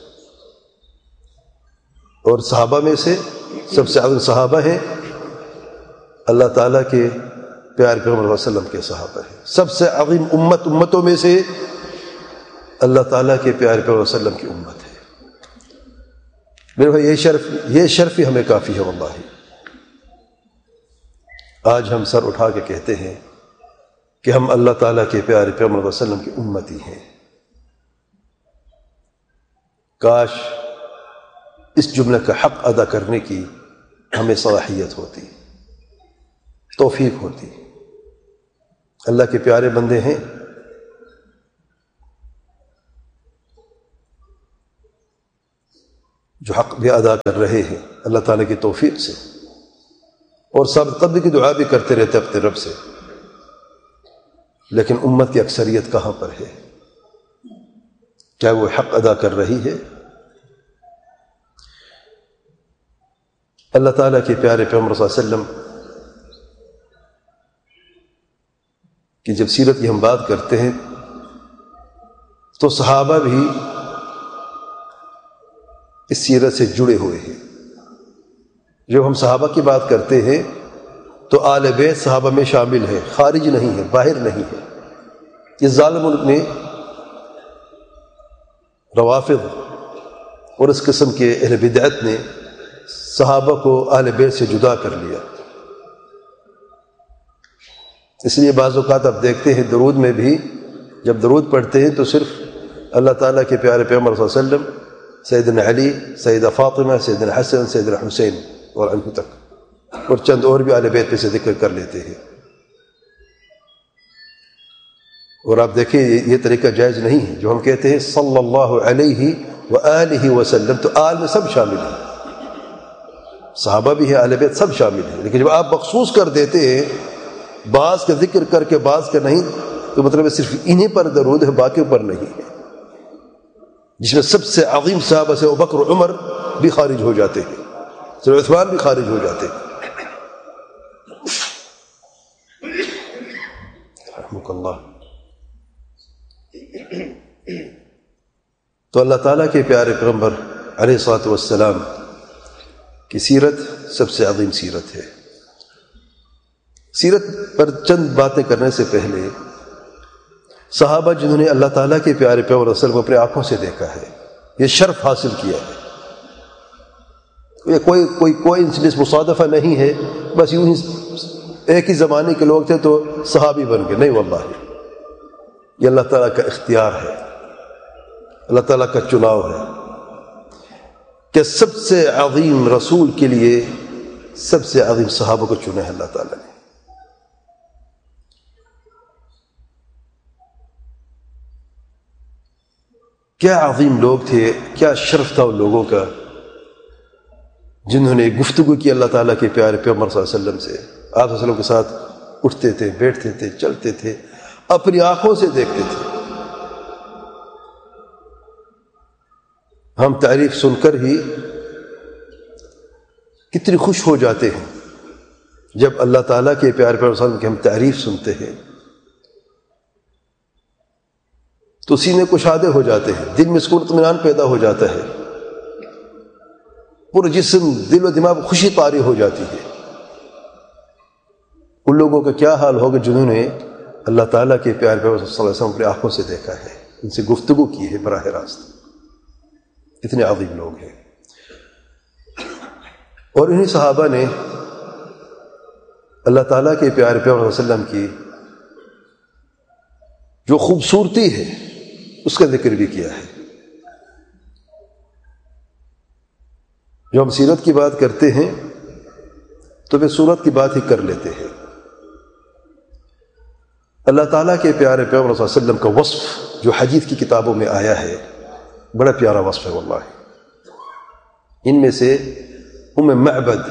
[SPEAKER 2] اور صحابہ میں سے سب سے عظیم صحابہ ہیں اللہ تعالیٰ کے پیارے پیغمبر صلی اللہ علیہ وسلم کے صحابہ ہیں۔ سب سے عظیم امت امتوں میں سے اللہ تعالیٰ کے پیارے پیغمبر صلی اللہ علیہ وسلم کی امت ہے۔ میرے بھائی یہ شرف یہ شرف ہی ہمیں کافی ہے واللہ۔ آج ہم سر اٹھا کے کہتے ہیں کہ ہم اللہ تعالیٰ کے پیارے پیغمبر صلی اللہ علیہ وسلم کی امتی ہیں۔ کاش اس جملے کا حق ادا کرنے کی ہمیں صلاحیت ہوتی، توفیق ہوتی۔ اللہ کے پیارے بندے ہیں، جو حق بھی ادا کر رہے ہیں اللہ تعالیٰ کی توفیق سے، اور ثابت قدمی کی دعا بھی کرتے رہتے اپنے رب سے، لیکن امت کی اکثریت کہاں پر ہے؟ کیا وہ حق ادا کر رہی ہے؟ اللہ تعالیٰ کے پیارے پیغمبر صلی اللہ علیہ وسلم کی جب سیرت کی ہم بات کرتے ہیں تو صحابہ بھی اس سیرت سے جڑے ہوئے ہیں۔ جب ہم صحابہ کی بات کرتے ہیں تو آل بیت صحابہ میں شامل ہے، خارج نہیں ہے، باہر نہیں ہے۔ اس ظالم ملک نے، روافض اور اس قسم کے اہل بدعت نے صحابہ کو آل بیت سے جدا کر لیا۔ اس لیے بعض اوقات آپ دیکھتے ہیں درود میں بھی جب درود پڑھتے ہیں تو صرف اللہ تعالیٰ کے پیارے پیغمبر صلی اللہ علیہ وسلم، سیدنا علی، سیدہ فاطمہ، سیدنا حسن، سیدنا حسین اور عنہ تک، اور چند اور بھی آل بیت پہ سے ذکر کر لیتے ہیں۔ اور آپ دیکھیں یہ طریقہ جائز نہیں ہے۔ جو ہم کہتے ہیں صلی اللہ علیہ وآلہ وسلم، تو آل میں سب شامل ہیں، صحابہ بھی ہیں، آل بیت سب شامل ہیں، لیکن جب آپ مخصوص کر دیتے ہیں بعض کا ذکر کر کے بعض کا نہیں، تو مطلب صرف انہیں پر درود ہے، باقیوں پر نہیں ہے، جس میں سب سے عظیم صحابہ سے ابوبکر و عمر بھی خارج ہو جاتے ہیں، سر عثمان بھی خارج ہو جاتے ہیں رحمک اللہ۔ تو اللہ تعالیٰ کے پیارے پیغمبر علیہ الصلوۃ والسلام کی سیرت سب سے عظیم سیرت ہے۔ سیرت پر چند باتیں کرنے سے پہلے صحابہ جنہوں نے اللہ تعالیٰ کے پیارے پیغمبر صلی اللہ علیہ وسلم کو اپنے آنکھوں سے دیکھا ہے، یہ شرف حاصل کیا ہے، یہ کوئی کوئی کوئی انسیڈنس مصادفہ نہیں ہے بس یوں ہی ایک ہی زمانے کے لوگ تھے تو صحابی بن گئے، نہیں واللہ، یہ اللہ تعالیٰ کا اختیار ہے، اللہ تعالیٰ کا چناؤ ہے کہ سب سے عظیم رسول کے لیے سب سے عظیم صحابہ کو چنا ہے اللہ تعالیٰ نے۔ کیا عظیم لوگ تھے، کیا شرف تھا ان لوگوں کا جنہوں نے گفتگو کی اللہ تعالیٰ کے پیارے پیغمبر صلی اللہ علیہ وسلم سے، آپ صلی اللہ علیہ وسلم کے ساتھ اٹھتے تھے، بیٹھتے تھے، چلتے تھے، اپنی آنکھوں سے دیکھتے تھے۔ ہم تعریف سن کر ہی کتنی خوش ہو جاتے ہیں جب اللہ تعالیٰ کے پیارے پیغمبر صلی اللہ علیہ وسلم کی ہم تعریف سنتے ہیں تو سینے کشادے ہو جاتے ہیں، دل میں سکون اطمینان پیدا ہو جاتا ہے، پورا جسم، دل و دماغ خوشی طاری ہو جاتی ہے۔ ان لوگوں کا کیا حال ہوگا جنہوں نے اللہ تعالیٰ کے پیارے پیغمبر صلی اللہ علیہ وسلم اپنی آنکھوں سے دیکھا ہے، ان سے گفتگو کی ہے براہ راست۔ اتنے عظیم لوگ ہیں، اور انہی صحابہ نے اللہ تعالیٰ کے پیارے پیغمبر صلی اللہ علیہ وسلم کی جو خوبصورتی ہے اس کا ذکر بھی کیا ہے۔ جو ہم سیرت کی بات کرتے ہیں تو پھر سورت کی بات ہی کر لیتے ہیں۔ اللہ تعالیٰ کے پیارے پیغمبر صلی اللہ علیہ وسلم کا وصف جو حدیث کی کتابوں میں آیا ہے بڑا پیارا وصف ہے واللہ۔ ان میں سے ام معبد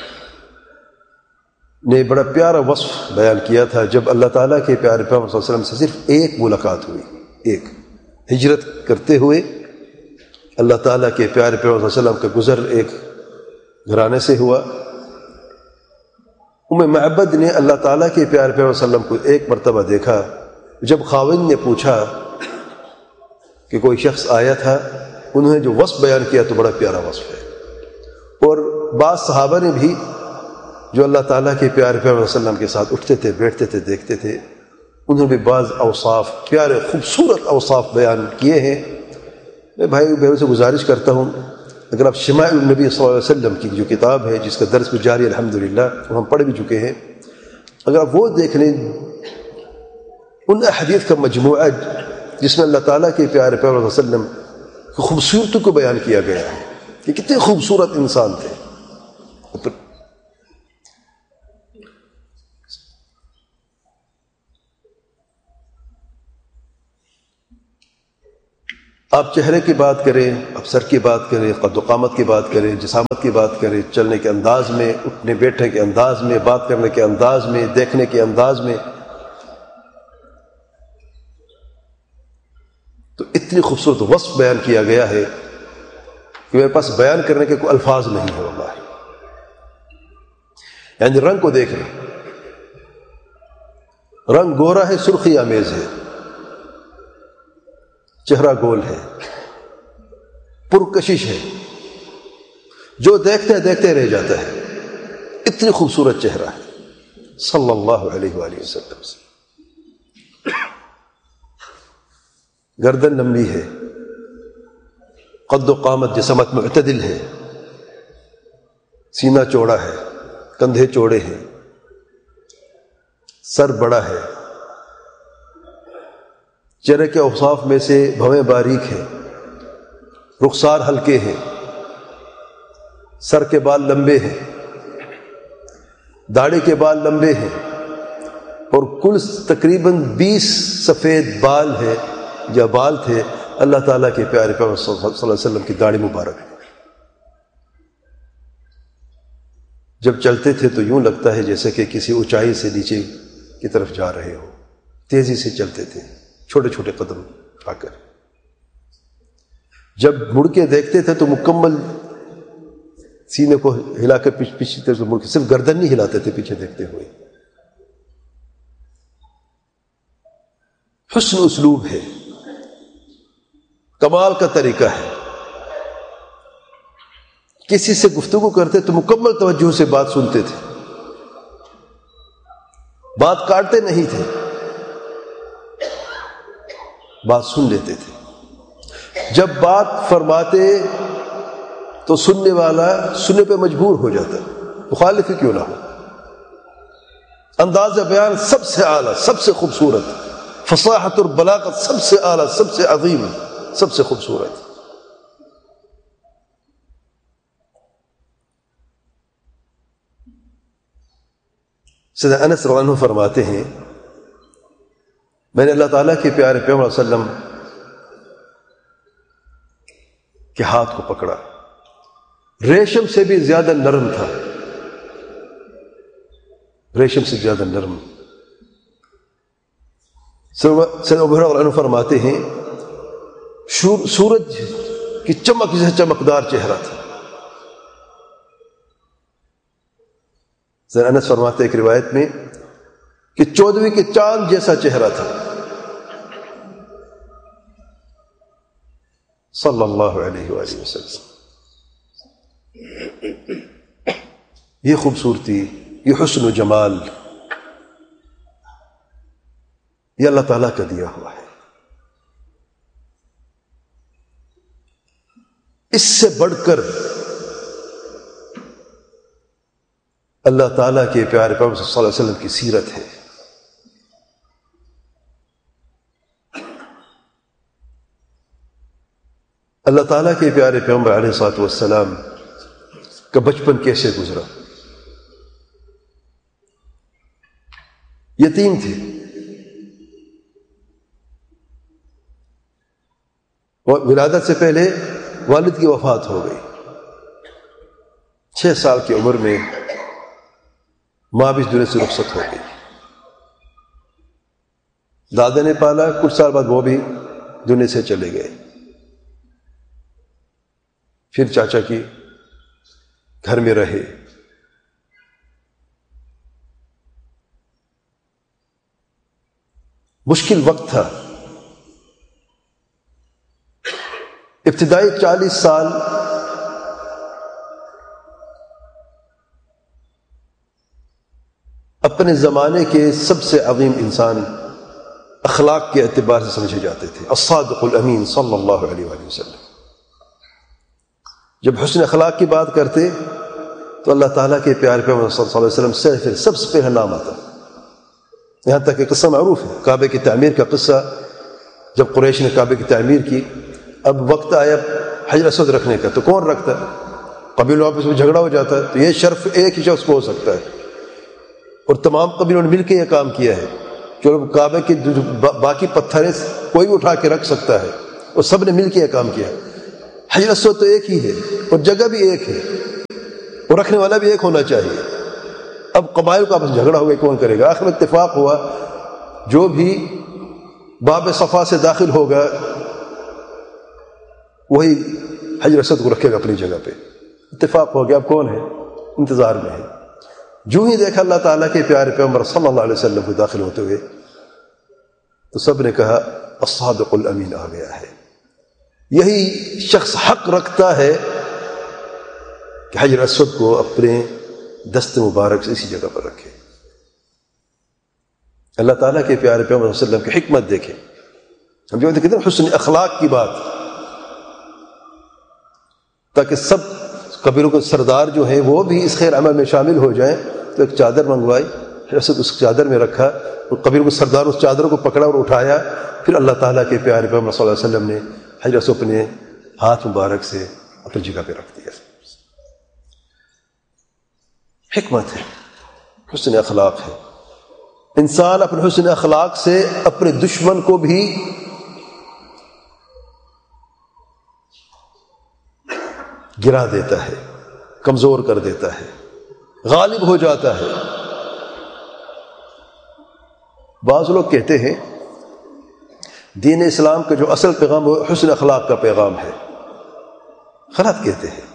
[SPEAKER 2] نے بڑا پیارا وصف بیان کیا تھا جب اللہ تعالیٰ کے پیارے پیغمبر صلی اللہ علیہ وسلم سے صرف ایک ملاقات ہوئی، ایک ہجرت کرتے ہوئے اللہ تعالیٰ کے پیارے پیغمبر صلی اللہ علیہ وسلم کا گزر ایک گھرانے سے ہوا۔ ام معبد نے اللہ تعالیٰ کے پیارے پیغمبر صلی اللہ علیہ وسلم کو ایک مرتبہ دیکھا، جب خاوند نے پوچھا کہ کوئی شخص آیا تھا، انہوں نے جو وصف بیان کیا تو بڑا پیارا وصف ہے۔ اور بعض صحابہ نے بھی جو اللہ تعالیٰ کے پیارے پیغمبر صلی اللہ علیہ وسلم کے ساتھ اٹھتے تھے، بیٹھتے تھے، دیکھتے تھے، انہوں نے بھی بعض اوصاف، پیارے خوبصورت اوصاف بیان کیے ہیں۔ میں بھائی بہنوں سے گزارش کرتا ہوں اگر آپ شمائل النبی صلی اللہ علیہ وسلم کی جو کتاب ہے جس کا درس بھی جاری الحمدللہ وہ ہم پڑھ بھی چکے ہیں، اگر آپ وہ دیکھ لیں ان احادیث کا مجموعہ جس میں اللہ تعالیٰ کے پیارے پیغمبر صلی اللہ علیہ وسلم کی خوبصورتی کو بیان کیا گیا ہے کہ کتنے خوبصورت انسان تھے۔ آپ چہرے کی بات کریں، آپ سر کی بات کریں، قد و قامت کی بات کریں، جسامت کی بات کریں، چلنے کے انداز میں، اٹھنے بیٹھنے کے انداز میں، بات کرنے کے انداز میں، دیکھنے کے انداز میں، تو اتنی خوبصورت وصف بیان کیا گیا ہے کہ میرے پاس بیان کرنے کے کوئی الفاظ نہیں ہے واللہ. یعنی رنگ کو دیکھ رہے، رنگ گورا ہے، سرخی آمیز ہے، چہرہ گول ہے، پرکشش ہے، جو دیکھتے دیکھتے رہ جاتا ہے، اتنی خوبصورت چہرہ ہے صلی اللہ علیہ وآلہ وسلم. گردن لمبی ہے، قد و قامت جسمت معتدل ہے، سینہ چوڑا ہے، کندھے چوڑے ہیں، سر بڑا ہے، چہرے کے اوصاف میں سے بھویں باریک ہیں، رخسار ہلکے ہیں، سر کے بال لمبے ہیں، داڑھی کے بال لمبے ہیں، اور کل تقریباً بیس سفید بال ہے یا بال تھے اللہ تعالیٰ کے پیارے پیغمبر صلی اللہ علیہ وسلم کی داڑھی مبارک ہے. جب چلتے تھے تو یوں لگتا ہے جیسے کہ کسی اونچائی سے نیچے کی طرف جا رہے ہو، تیزی سے چلتے تھے، چھوٹے چھوٹے قدم اٹھا کر. جب مڑ کے دیکھتے تھے تو مکمل سینے کو ہلا کر پیچھے طرف مڑ کے، صرف گردن نہیں ہلاتے تھے پیچھے دیکھتے ہوئے. حسن اسلوب ہے، کمال کا طریقہ ہے. کسی سے گفتگو کرتے تو مکمل توجہ سے بات سنتے تھے، بات کاٹتے نہیں تھے، بات سن لیتے تھے. جب بات فرماتے تو سننے والا سننے پہ مجبور ہو جاتا، مخالف ہی کیوں نہ ہو. انداز بیان سب سے اعلیٰ، سب سے خوبصورت، فصاحت اور بلاغت سب سے اعلیٰ، سب سے عظیم، سب سے خوبصورت. سیدنا انس رضی اللہ عنہ فرماتے ہیں میں نے اللہ تعالیٰ کے پیارے پیغمبر صلی اللہ علیہ وسلم کے ہاتھ کو پکڑا، ریشم سے بھی زیادہ نرم تھا، ریشم سے زیادہ نرم. سیدنا ابو ہریرہ رضی اللہ عنہ فرماتے ہیں سورج کی چمک جیسا چمکدار چہرہ تھا. سیدنا انس فرماتے ایک روایت میں کہ چودھویں کے چاند جیسا چہرہ تھا صلی اللہ علیہ وآلہ وسلم. یہ خوبصورتی، یہ حسن و جمال، یہ اللہ تعالیٰ کا دیا ہوا ہے. اس سے بڑھ کر اللہ تعالیٰ کے پیارے پیغمبر صلی اللہ علیہ وسلم کی سیرت ہے. اللہ تعالیٰ کے پیارے پیغمبر علیہ الصلوۃ والسلام کا بچپن کیسے گزرا. یتیم تھے، ولادت سے پہلے والد کی وفات ہو گئی. چھ سال کی عمر میں ماں بھی اس دنیا سے رخصت ہو گئی. دادا نے پالا، کچھ سال بعد وہ بھی دنیا سے چلے گئے. پھر چاچا کی گھر میں رہے. مشکل وقت تھا. ابتدائی چالیس سال اپنے زمانے کے سب سے عظیم انسان اخلاق کے اعتبار سے سمجھے جاتے تھے، الصادق الامین صلی اللہ علیہ وآلہ وسلم. جب حسن اخلاق کی بات کرتے تو اللہ تعالیٰ کے پیارے پیغمبر صلی اللہ علیہ وسلم سے سب سے پہلا نام آتا. یہاں تک کہ قصہ معروف ہے، کعبے کی تعمیر کا قصہ. جب قریش نے کعبے کی تعمیر کی، اب وقت آیا حجر اسود رکھنے کا، تو کون رکھتا ہے؟ قبیلوں آپس میں جھگڑا ہو جاتا ہے. تو یہ شرف ایک ہی شخص کو ہو سکتا ہے، اور تمام قبیلوں نے مل کے یہ کام کیا ہے. چلو کعبے کے باقی پتھریں کوئی بھی اٹھا کے رکھ سکتا ہے، اور سب نے مل کے یہ کام کیا. حجر اسود تو ایک ہی ہے اور جگہ بھی ایک ہے اور رکھنے والا بھی ایک ہونا چاہیے. اب قبائل کا آپس جھگڑا ہوا کون کرے گا؟ آخر میں اتفاق ہوا جو بھی باب صفا سے داخل ہوگا وہی حجر اسود کو رکھے گا اپنی جگہ پہ. اتفاق ہو گیا. اب کون ہے؟ انتظار میں ہے. جو ہی دیکھا اللہ تعالیٰ کے پیارے پیغمبر صلی اللہ علیہ وسلم کو داخل ہوتے ہوئے تو سب نے کہا الصادق الامین آ گیا ہے. یہی شخص حق رکھتا ہے کہ حجر اسود کو اپنے دست مبارک سے اسی جگہ پر رکھے. اللہ تعالیٰ کے پیارے پیغمبر صلی اللہ علیہ وسلم کی حکمت دیکھیں. ہم جو کہتے ہیں حسن اخلاق کی بات، تاکہ سب قبیلوں کے سردار جو ہیں وہ بھی اس خیر عمل میں شامل ہو جائیں. تو ایک چادر منگوائی، اسود اس چادر میں رکھا، اور قبیلوں کے سردار اس چادر کو پکڑا اور اٹھایا. پھر اللہ تعالیٰ کے پیارے پیغمبر صلی اللہ علیہ وسلم نے حجر اسود اپنے ہاتھ مبارک سے اپنی جگہ پہ رکھ دیا. حکمت ہے، حسن اخلاق ہے. انسان اپنے حسن اخلاق سے اپنے دشمن کو بھی گرا دیتا ہے، کمزور کر دیتا ہے، غالب ہو جاتا ہے. بعض لوگ کہتے ہیں دین اسلام کا جو اصل پیغام وہ حسن اخلاق کا پیغام ہے. غلط کہتے ہیں.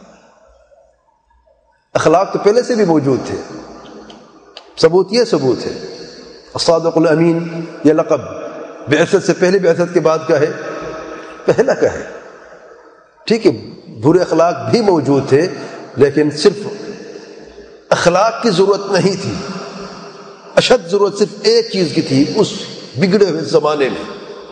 [SPEAKER 2] اخلاق تو پہلے سے بھی موجود تھے. ثبوت یہ ثبوت ہے. الصادق الامین یہ لقب بعثت سے پہلے بعثت کے بعد کا ہے؟ پہلا کا ہے. ٹھیک ہے، برے اخلاق بھی موجود تھے لیکن صرف اخلاق کی ضرورت نہیں تھی. اشد ضرورت صرف ایک چیز کی تھی اس بگڑے ہوئے زمانے میں.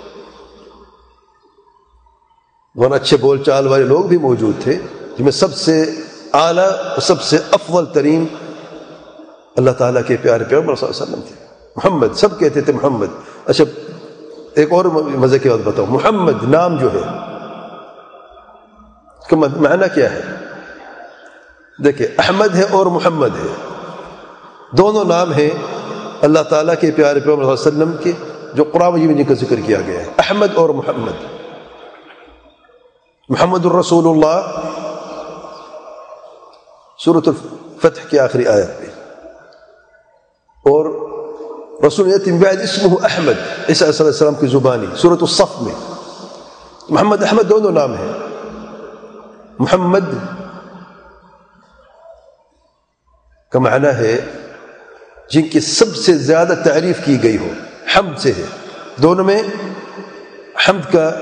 [SPEAKER 2] ورنہ اچھے بول چال والے لوگ بھی موجود تھے جن میں سب سے اعلیٰ اور سب سے افضل ترین اللہ تعالیٰ کے پیارے پیغمبر صلی اللہ علیہ وسلم تھے. محمد سب کہتے تھے محمد. اچھا ایک اور مزے کی بات بتاؤ، محمد نام جو ہے اس کا معنی کیا ہے؟ دیکھیں احمد ہے اور محمد ہے، دونوں نام ہیں اللہ تعالیٰ کے پیارے پیغمبر صلی اللہ علیہ وسلم کے جو قرآن مجید میں جن کا ذکر کیا گیا ہے. احمد اور محمد. محمد الرسول اللہ سورۃ الفتح کی آخری آیت پہ، اور رسول یأتی من بعد اسمہ احمد عیسیٰ علیہ السلام کی زبانی سورۃ الصف میں. محمد احمد دونوں نام ہیں. محمد کا معنی ہے جن کی سب سے زیادہ تعریف کی گئی ہو، حمد سے ہے. دونوں میں حمد کا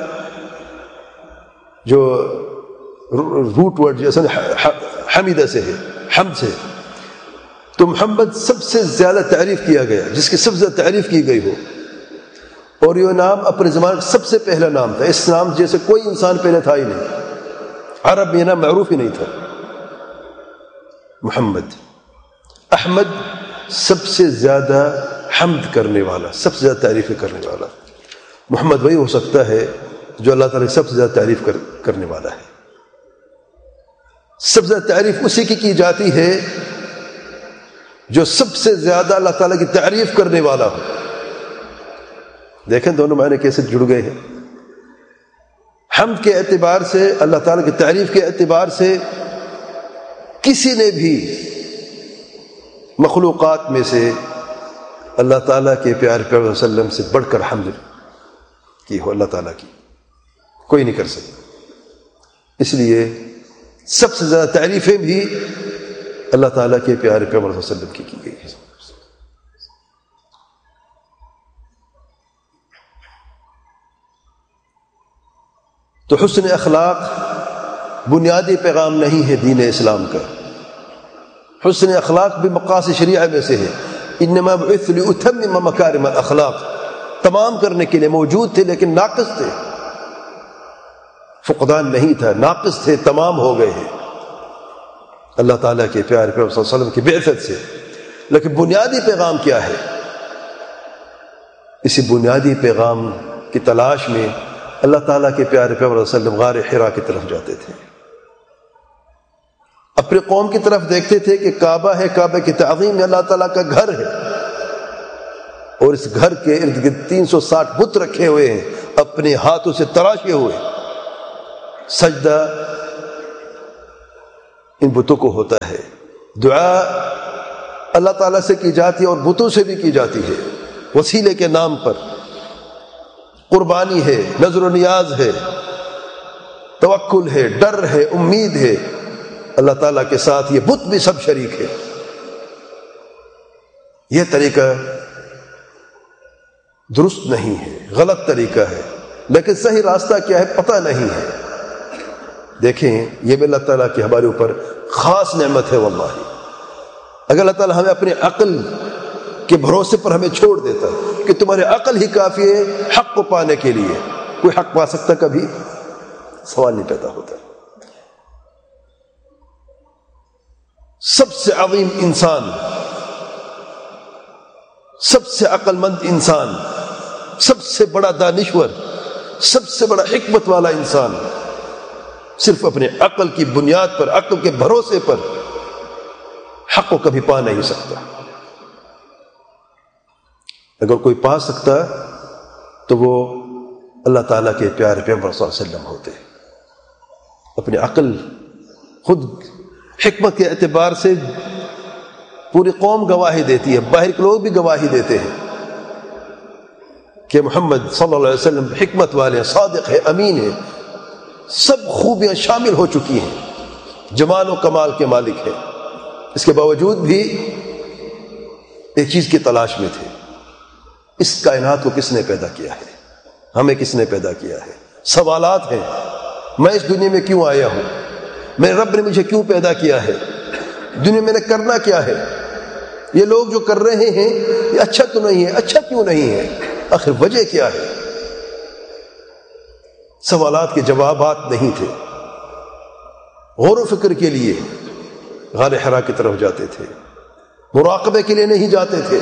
[SPEAKER 2] جو روٹ ورڈ جیسے حمیدہ سے ہے، حمد سے. تو محمد سب سے زیادہ تعریف کیا گیا، جس کی سب سے زیادہ تعریف کی گئی ہو. اور یہ نام اپنے زمانے کا سب سے پہلا نام تھا. اس نام جیسے کوئی انسان پہلے تھا ہی نہیں. عرب میں یہ نام معروف ہی نہیں تھا محمد. احمد سب سے زیادہ حمد کرنے والا، سب سے زیادہ تعریفیں کرنے والا. محمد وہی ہو سکتا ہے جو اللہ تعالیٰ کی سب سے زیادہ تعریف کر کرنے والا ہے. سب سے زیادہ تعریف اسی کی کی جاتی ہے جو سب سے زیادہ اللہ تعالیٰ کی تعریف کرنے والا ہو. دیکھیں دونوں معنی کیسے جڑ گئے ہیں. حمد کے اعتبار سے، اللہ تعالیٰ کی تعریف کے اعتبار سے کسی نے بھی مخلوقات میں سے اللہ تعالیٰ کے پیارے پیغمبر صلی اللہ علیہ وسلم سے بڑھ کر حمد کی ہو اللہ تعالیٰ کی کوئی نہیں کر سکتا. اس لیے سب سے زیادہ تعریفیں بھی اللہ تعالیٰ کے پیارے پیغمبر صلی اللہ علیہ وسلم کی کی گئی ہے. تو حسن اخلاق بنیادی پیغام نہیں ہے دین اسلام کا. حسن اخلاق بھی مقاصد شریعہ میں سے ہے. انما بعثت لاتمم مکارم الاخلاق، تمام کرنے کے لیے موجود تھے لیکن ناقص تھے. فقدان نہیں تھا، ناقص تھے، تمام ہو گئے ہیں اللہ تعالیٰ کے پیارے پیغمبر صلی اللہ علیہ وسلم کی بعثت سے. لیکن بنیادی پیغام کیا ہے؟ اسی بنیادی پیغام کی تلاش میں اللہ تعالیٰ کے پیارے پیغمبر صلی اللہ علیہ وسلم غار حرا کی طرف جاتے تھے. اپنے قوم کی طرف دیکھتے تھے کہ کعبہ ہے، کعبہ کی تعظیم میں اللہ تعالیٰ کا گھر ہے، اور اس گھر کے ارد گرد تین سو ساٹھ بت رکھے ہوئے ہیں اپنے ہاتھوں سے تراشے ہوئے. سجدہ ان بتوں کو ہوتا ہے، دعا اللہ تعالیٰ سے کی جاتی ہے اور بتوں سے بھی کی جاتی ہے، وسیلے کے نام پر، قربانی ہے، نظر و نیاز ہے، توکل ہے، ڈر ہے، امید ہے، اللہ تعالیٰ کے ساتھ یہ بت بھی سب شریک ہے۔ یہ طریقہ درست نہیں ہے، غلط طریقہ ہے، لیکن صحیح راستہ کیا ہے پتہ نہیں ہے۔ دیکھیں یہ بھی اللہ تعالیٰ کی ہمارے اوپر خاص نعمت ہے واللہ۔ اگر اللہ تعالیٰ ہمیں اپنی عقل کے بھروسے پر ہمیں چھوڑ دیتا کہ تمہارے عقل ہی کافی ہے حق کو پانے کے لیے، کوئی حق پا سکتا کبھی؟ سوال نہیں پیدا ہوتا۔ سب سے عظیم انسان، سب سے عقل مند انسان، سب سے بڑا دانشور، سب سے بڑا حکمت والا انسان صرف اپنے عقل کی بنیاد پر، عقل کے بھروسے پر حق کو کبھی پا نہیں سکتا۔ اگر کوئی پا سکتا تو وہ اللہ تعالیٰ کے پیارے پیغمبر صلی اللہ علیہ وسلم ہوتے۔ اپنی عقل خود حکمت کے اعتبار سے پوری قوم گواہی دیتی ہے، باہر کے لوگ بھی گواہی دیتے ہیں کہ محمد صلی اللہ علیہ وسلم حکمت والے ہیں، صادق ہے، امین ہے، سب خوبیاں شامل ہو چکی ہیں، جمال و کمال کے مالک ہیں۔ اس کے باوجود بھی ایک چیز کی تلاش میں تھے، اس کائنات کو کس نے پیدا کیا ہے، ہمیں کس نے پیدا کیا ہے۔ سوالات ہیں، میں اس دنیا میں کیوں آیا ہوں، میرے رب نے مجھے کیوں پیدا کیا ہے، دنیا میں نے کرنا کیا ہے، یہ لوگ جو کر رہے ہیں یہ اچھا تو نہیں ہے، اچھا کیوں نہیں ہے، آخر وجہ کیا ہے۔ سوالات کے جوابات نہیں تھے۔ غور و فکر کے لیے غار حرا کی طرف جاتے تھے، مراقبے کے لیے نہیں جاتے تھے۔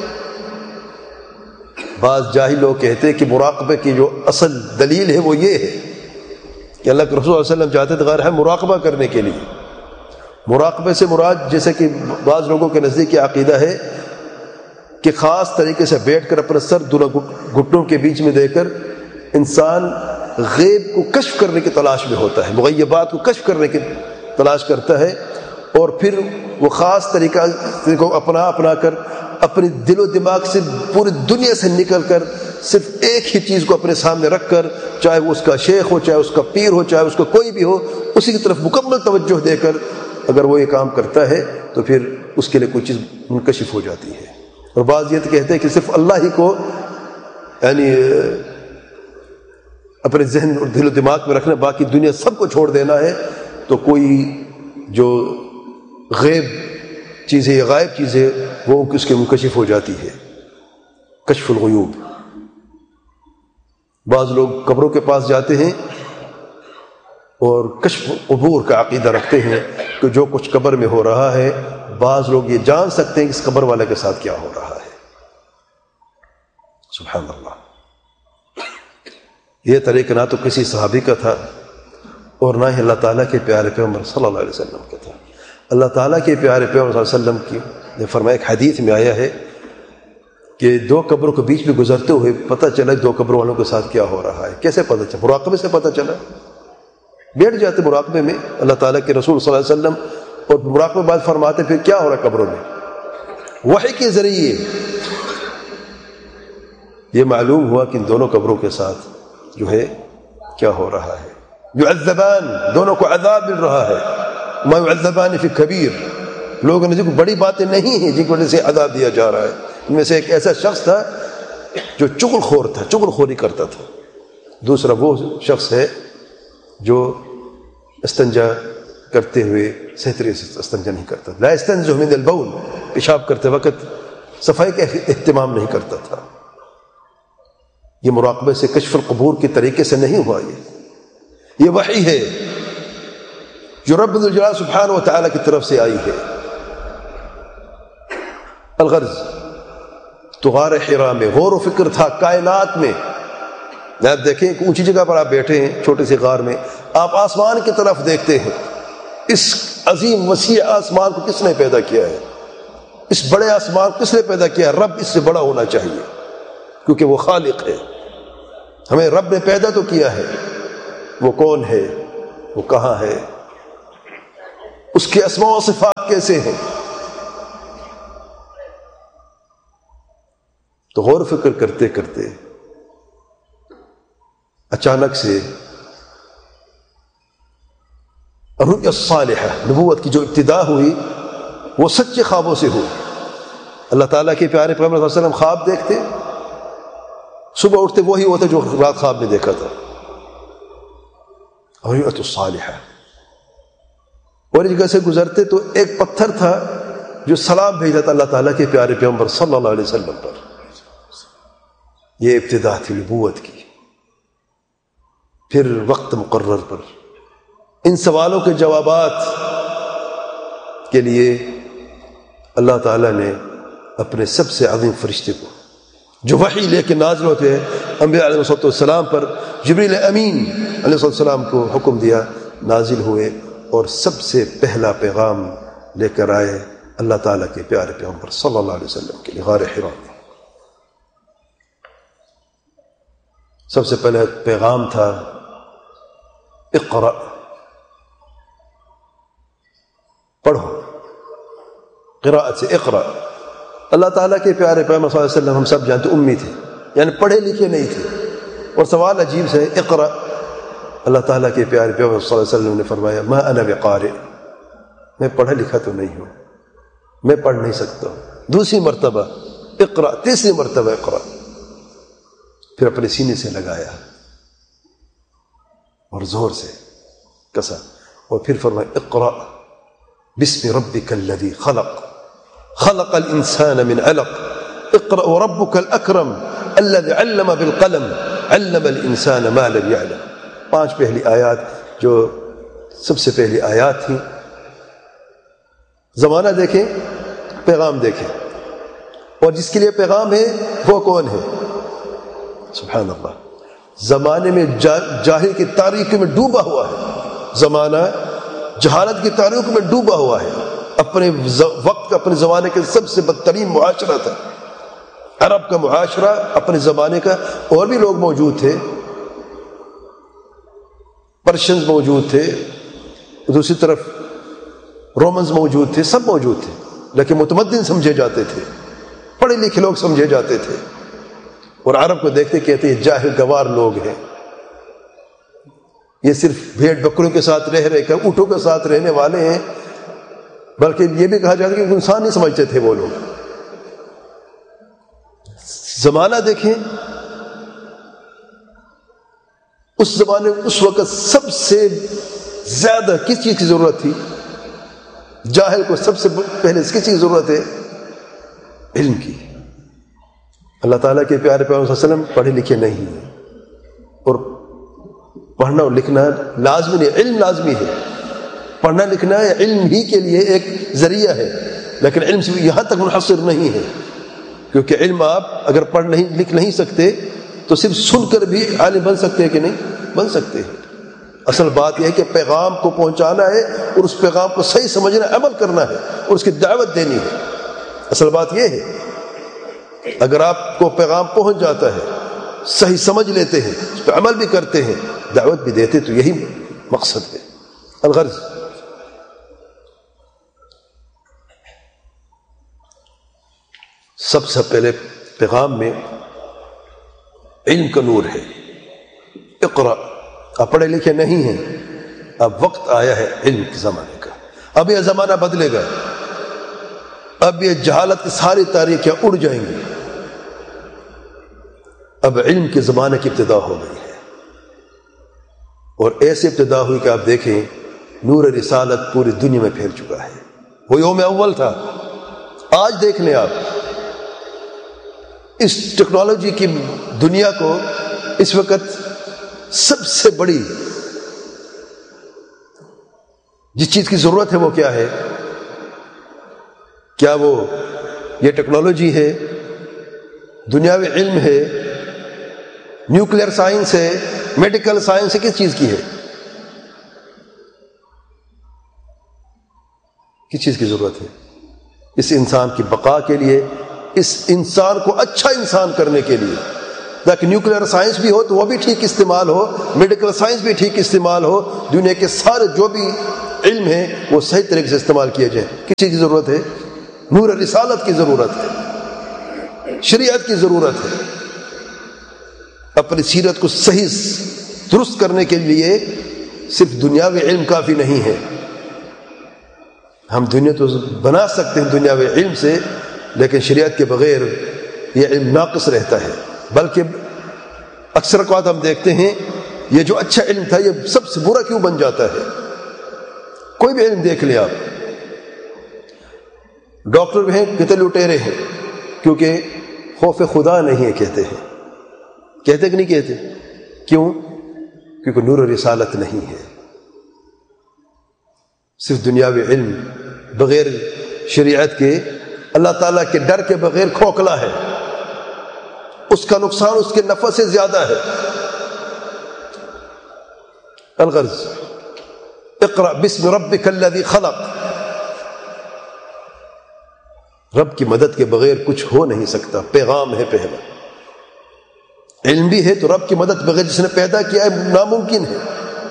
[SPEAKER 2] بعض جاہل لوگ کہتے کہ مراقبے کی جو اصل دلیل ہے وہ یہ ہے کہ اللہ کے رسول صلی اللہ علیہ وسلم جاتے تھے غار حرا مراقبہ کرنے کے لیے۔ مراقبے سے مراد جیسے کہ بعض لوگوں کے نزدیک یہ عقیدہ ہے کہ خاص طریقے سے بیٹھ کر اپنا سر دونوں گھٹنوں کے بیچ میں دے کر انسان غیب کو کشف کرنے کی تلاش میں ہوتا ہے، مغیبات کو کشف کرنے کی تلاش کرتا ہے، اور پھر وہ خاص طریقہ کو اپنا اپنا کر اپنے دل و دماغ سے پوری دنیا سے نکل کر صرف ایک ہی چیز کو اپنے سامنے رکھ کر، چاہے وہ اس کا شیخ ہو، چاہے اس کا پیر ہو، چاہے اس کا کوئی بھی ہو، اسی کی طرف مکمل توجہ دے کر اگر وہ یہ کام کرتا ہے تو پھر اس کے لیے کوئی چیز منکشف ہو جاتی ہے۔ اور بعض یہ کہتے ہیں کہ صرف اللہ ہی کو یعنی اپنے ذہن اور دل و دماغ میں رکھنا، باقی دنیا سب کو چھوڑ دینا ہے، تو کوئی جو غیب چیزیں یا غائب چیزیں وہ اس کے منکشف ہو جاتی ہے، کشف الغیوب۔ بعض لوگ قبروں کے پاس جاتے ہیں اور کشف قبور کا عقیدہ رکھتے ہیں کہ جو کچھ قبر میں ہو رہا ہے بعض لوگ یہ جان سکتے ہیں کہ اس قبر والے کے ساتھ کیا ہو رہا ہے۔ سبحان اللہ۔ یہ طریقہ نہ تو کسی صحابی کا تھا اور نہ ہی اللہ تعالیٰ کے پیارے پیغمبر صلی اللہ علیہ وسلم کا تھا۔ اللہ تعالیٰ کے پیارے پیغمبر صلی اللہ علیہ وسلم کی نے فرمایا، ایک حدیث میں آیا ہے کہ دو قبروں کے بیچ میں گزرتے ہوئے پتہ چلا دو قبروں والوں کے ساتھ کیا ہو رہا ہے۔ کیسے پتہ چلا؟ مراقبے سے پتہ چلا۔ بیٹھ جاتے مراقبے میں، اللہ تعالیٰ کے رسول صلی اللہ علیہ وسلم، اور مراقبے بعد فرماتے پھر کیا ہو رہا ہے قبروں میں۔ وحی کے ذریعے یہ معلوم ہوا کہ ان دونوں قبروں کے ساتھ جو ہے کیا ہو رہا ہے۔ یعذبان، دونوں کو عذاب مل رہا ہے۔ ما یعذبان فی کبیر، لوگوں نے کوئی بڑی باتیں نہیں ہیں جن کی وجہ سے عذاب دیا جا رہا ہے۔ ان میں سے ایک ایسا شخص تھا جو چغل خور تھا، چغل خوری کرتا تھا۔ دوسرا وہ شخص ہے جو استنجا کرتے ہوئے صحیح طریقے سے استنجا نہیں کرتا، لا یستنزہ من البول، پیشاب کرتے وقت صفائی کا اہتمام نہیں کرتا تھا۔ یہ مراقبے سے کشف القبور کے طریقے سے نہیں ہوا، یہ یہ وحی ہے جو رب الجلال سبحانہ و تعالیٰ کی طرف سے آئی ہے۔ الغرض تو غار حرا میں غور و فکر تھا کائنات میں۔ آپ دیکھیں ایک اونچی جگہ پر آپ بیٹھے ہیں، چھوٹے سے غار میں، آپ آسمان کی طرف دیکھتے ہیں۔ اس عظیم وسیع آسمان کو کس نے پیدا کیا ہے؟ اس بڑے آسمان کو کس نے پیدا کیا ہے؟ رب اس سے بڑا ہونا چاہیے کیونکہ وہ خالق ہے۔ ہمیں رب نے پیدا تو کیا ہے، وہ کون ہے؟ وہ کہاں ہے، اس کے اسماء و صفات کیسے ہیں. تو غور و فکر کرتے کرتے اچانک سے الرؤیا الصالحہ، نبوت کی جو ابتدا ہوئی وہ سچے خوابوں سے ہوئی. اللہ تعالیٰ کے پیارے پیغمبر صلی اللہ علیہ وسلم خواب دیکھتے، صبح اٹھتے وہی ہوتا جو رات خواب میں دیکھا تھا. الرؤیا الصالحہ. اور ایک جگہ سے گزرتے تو ایک پتھر تھا جو سلام بھیجا تھا اللہ تعالیٰ کے پیارے پیغمبر صلی اللہ علیہ وسلم پر. یہ ابتدا تھی نبوت کی. پھر وقت مقرر پر ان سوالوں کے جوابات کے لیے اللہ تعالیٰ نے اپنے سب سے عظیم فرشتے کو جو وحی لے کے نازل ہوتے ہیں انبیاء علیہ الصلوۃ والسلام پر، جبریل امین علیہ الصلوۃ والسلام کو حکم دیا، نازل ہوئے اور سب سے پہلا پیغام لے کر آئے اللہ تعالیٰ کے پیارے پیغمبر صلی اللہ علیہ وسلم کے لیے غار حرا میں. سب سے پہلے پیغام تھا اقرأ، پڑھو. قراءت سے اقرأ. اللہ تعالیٰ کے پیارے پیغمبر صلی اللہ علیہ وسلم ہم سب جانتے امی تھے، یعنی پڑھے لکھے نہیں تھے. اور سوال عجیب سے اقرأ. اللہ تعالیٰ کے پیارے پیغمبر صلی اللہ علیہ وسلم نے فرمایا ما انا بقارئ، میں پڑھا لکھا تو نہیں ہوں، میں پڑھ نہیں سکتا ہوں. دوسری مرتبہ اقرأ، تیسری مرتبہ اقرأ. پھر اپنے سینے سے لگایا اور زور سے کسا، اور پھر فرمایا اقرأ بسم ربک الذی خلق خلق الانسان من علق اقرأ وربک الاکرم الذی علم بالقلم علم الانسان ما لم يعلم. پانچ پہلی آیات جو سب سے پہلی آیات تھیں. زمانہ دیکھیں، پیغام دیکھیں، اور جس کے لیے پیغام ہے وہ کون ہے؟ سبحان اللہ. زمانے میں جاہل کی تاریکی میں ڈوبا ہوا ہے، زمانہ جہالت کی تاریکی میں ڈوبا ہوا ہے. اپنے وقت کا، اپنے زمانے کے سب سے بدترین معاشرہ تھا عرب کا معاشرہ اپنے زمانے کا. اور بھی لوگ موجود تھے، پرشنز موجود تھے، دوسری طرف رومنز موجود تھے، سب موجود تھے، لیکن متمدن سمجھے جاتے تھے، پڑھے لکھے لوگ سمجھے جاتے تھے. اور عرب کو دیکھتے کہتے ہیں جاہل گوار لوگ ہیں، یہ صرف بھیڑ بکروں کے ساتھ رہ رہے کر اونٹوں کے ساتھ رہنے والے ہیں. بلکہ یہ بھی کہا جاتا ہے کہ انسان نہیں سمجھتے تھے وہ لوگ. زمانہ دیکھیں، اس زمانے اس وقت سب سے زیادہ کس چیز کی ضرورت تھی؟ جاہل کو سب سے پہلے کس چیز کی ضرورت ہے؟ علم کی. اللہ تعالیٰ کے پیارے پیغمبر صلی اللہ علیہ وسلم پڑھے لکھے نہیں ہیں، اور پڑھنا اور لکھنا لازمی نہیں، علم لازمی ہے. پڑھنا لکھنا علم ہی کے لیے ایک ذریعہ ہے، لیکن علم سے یہاں تک منحصر نہیں ہے، کیونکہ علم آپ اگر پڑھ نہیں لکھ نہیں سکتے تو صرف سن کر بھی عالم بن سکتے ہیں کہ نہیں بن سکتے ہیں. اصل بات یہ ہے کہ پیغام کو پہنچانا ہے اور اس پیغام کو صحیح سمجھنا، عمل کرنا ہے اور اس کی دعوت دینی ہے. اصل بات یہ ہے اگر آپ کو پیغام پہنچ جاتا ہے، صحیح سمجھ لیتے ہیں، اس پہ عمل بھی کرتے ہیں، دعوت بھی دیتے، تو یہی مقصد ہے. الغرض سب سے پہلے پیغام میں علم کا نور ہے. اقرأ. آپ پڑھے لکھے نہیں ہیں، اب وقت آیا ہے علم کے زمانے کا. اب یہ زمانہ بدلے گا، اب یہ جہالت کی ساری تاریخیں اڑ جائیں گی. اب علم کے زمانے کی ابتدا ہو گئی ہے، اور ایسے ابتدا ہوئی کہ آپ دیکھیں نور رسالت پوری دنیا میں پھیل چکا ہے. وہ یوم اول تھا. آج دیکھ لیں آپ اس ٹیکنالوجی کی دنیا کو، اس وقت سب سے بڑی جس چیز کی ضرورت ہے وہ کیا ہے؟ کیا وہ یہ ٹیکنالوجی ہے، دنیاوی علم ہے، نیوکلیئر سائنس ہے، میڈیکل سائنس ہے؟ کس چیز کی ہے؟ کس چیز کی ضرورت ہے؟ اس انسان کی بقا کے لیے، اس انسان کو اچھا انسان کرنے کے لیے، تاکہ نیوکلیئر سائنس بھی ہو تو وہ بھی ٹھیک استعمال ہو، میڈیکل سائنس بھی ٹھیک استعمال ہو، دنیا کے سارے جو بھی علم ہیں وہ صحیح طریقے سے استعمال کیا جائے۔ کسی کی ضرورت ہے؟ نور رسالت کی ضرورت ہے، شریعت کی ضرورت ہے۔ اپنی سیرت کو صحیح درست کرنے کے لیے صرف دنیاوی علم کافی نہیں ہے۔ ہم دنیا تو بنا سکتے ہیں دنیاوی علم سے، لیکن شریعت کے بغیر یہ علم ناقص رہتا ہے۔ بلکہ اکثر اوقات ہم دیکھتے ہیں یہ جو اچھا علم تھا یہ سب سے برا کیوں بن جاتا ہے۔ کوئی بھی علم دیکھ لیں آپ، ڈاکٹر بھی ہیں کتنے لٹیرے ہیں، کیونکہ خوف خدا نہیں ہے کہتے ہیں، کہتے کہ نہیں کہتے؟ کیوں؟ کیونکہ نور رسالت نہیں ہے۔ صرف دنیاوی علم بغیر شریعت کے، اللہ تعالیٰ کے ڈر کے بغیر کھوکھلا ہے، اس کا نقصان اس کے نفع سے زیادہ ہے۔ الغرض اقرأ بسم ربک الذی خلق، رب کی مدد کے بغیر کچھ ہو نہیں سکتا، پیغام ہے پہلا۔ علم بھی ہے تو رب کی مدد بغیر جس نے پیدا کیا ہے ناممکن ہے۔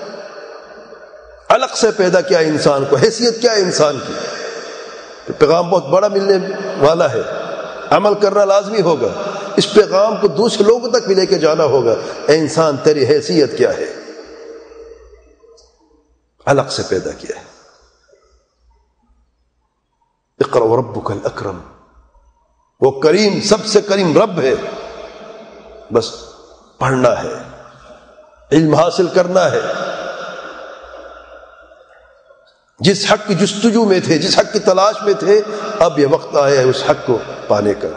[SPEAKER 2] علق سے پیدا کیا انسان کو، حیثیت کیا ہے انسان کی، پیغام بہت بڑا ملنے والا ہے، عمل کرنا لازمی ہوگا، اس پیغام کو دوسرے لوگوں تک بھی لے کے جانا ہوگا۔ اے انسان تیری حیثیت کیا ہے؟ علق سے پیدا کیا ہے۔ اقرأ وربک الاکرم، وہ کریم، سب سے کریم رب ہے، بس پڑھنا ہے، علم حاصل کرنا ہے۔ جس حق کی جستجو میں تھے، جس حق کی تلاش میں تھے، اب یہ وقت آیا ہے اس حق کو پانے کا۔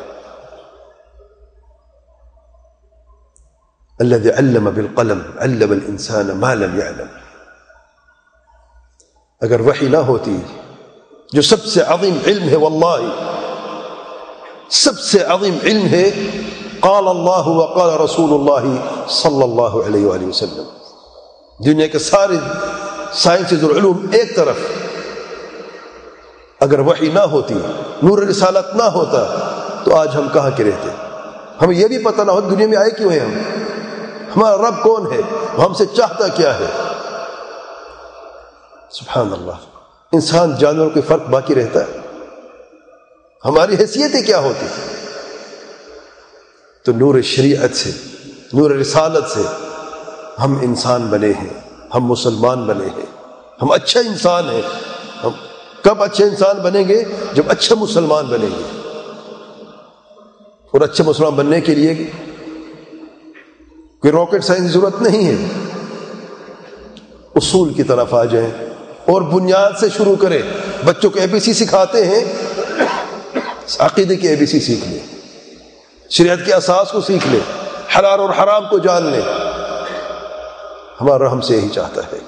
[SPEAKER 2] الذي علم بالقلم علم الانسان ما لم يعلم، اگر وحی نہ ہوتی جو سب سے عظیم علم ہے، واللہ سب سے عظیم علم ہے، قال اللہ وقال رسول اللہ صلی اللہ علیہ وآلہ وسلم، دنیا کے سارے سائنسز اور علوم ایک طرف، اگر وحی نہ ہوتی، نور رسالت نہ ہوتا تو آج ہم کہاں کے رہتے؟ ہمیں یہ بھی پتہ نہ ہو دنیا میں آئے کیوں ہیں ہم، ہمارا رب کون ہے، ہم سے چاہتا کیا ہے۔ سبحان اللہ، انسان جانوروں کے فرق باقی رہتا ہے، ہماری حیثیتیں کیا ہوتی؟ تو نور شریعت سے، نور رسالت سے ہم انسان بنے ہیں، ہم مسلمان بنے ہیں، ہم اچھا انسان ہیں۔ ہم کب اچھے انسان بنیں گے؟ جب اچھا مسلمان بنیں گے۔ اور اچھے مسلمان بننے کے لیے کوئی راکٹ سائنس کی ضرورت نہیں ہے، اصول کی طرف آ جائیں اور بنیاد سے شروع کریں۔ بچوں کو اے بی سی سکھاتے ہیں، عقیدے کی اے بی سی سیکھ لیں، شریعت کے اساس کو سیکھ لیں، حلال اور حرام کو جان لیں۔ ہمارا ہم سے یہی چاہتا ہے۔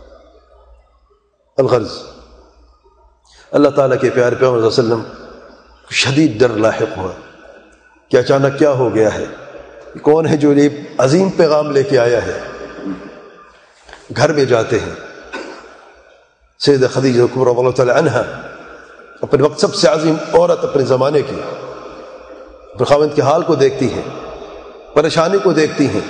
[SPEAKER 2] الغرض اللہ تعالیٰ کے پیارے پیغمبر صلی اللہ علیہ وسلم شدید ڈر لاحق ہوا کہ اچانک کیا ہو گیا ہے، کون ہے جو یہ عظیم پیغام لے کے آیا ہے۔ گھر میں جاتے ہیں، سیدہ خدیجہ کبریٰ رضی اللہ تعالی عنہا، اپنے وقت سب سے عظیم عورت اپنے زمانے کی، اپنے خاوند کے حال کو دیکھتی ہیں، پریشانی کو دیکھتی ہیں۔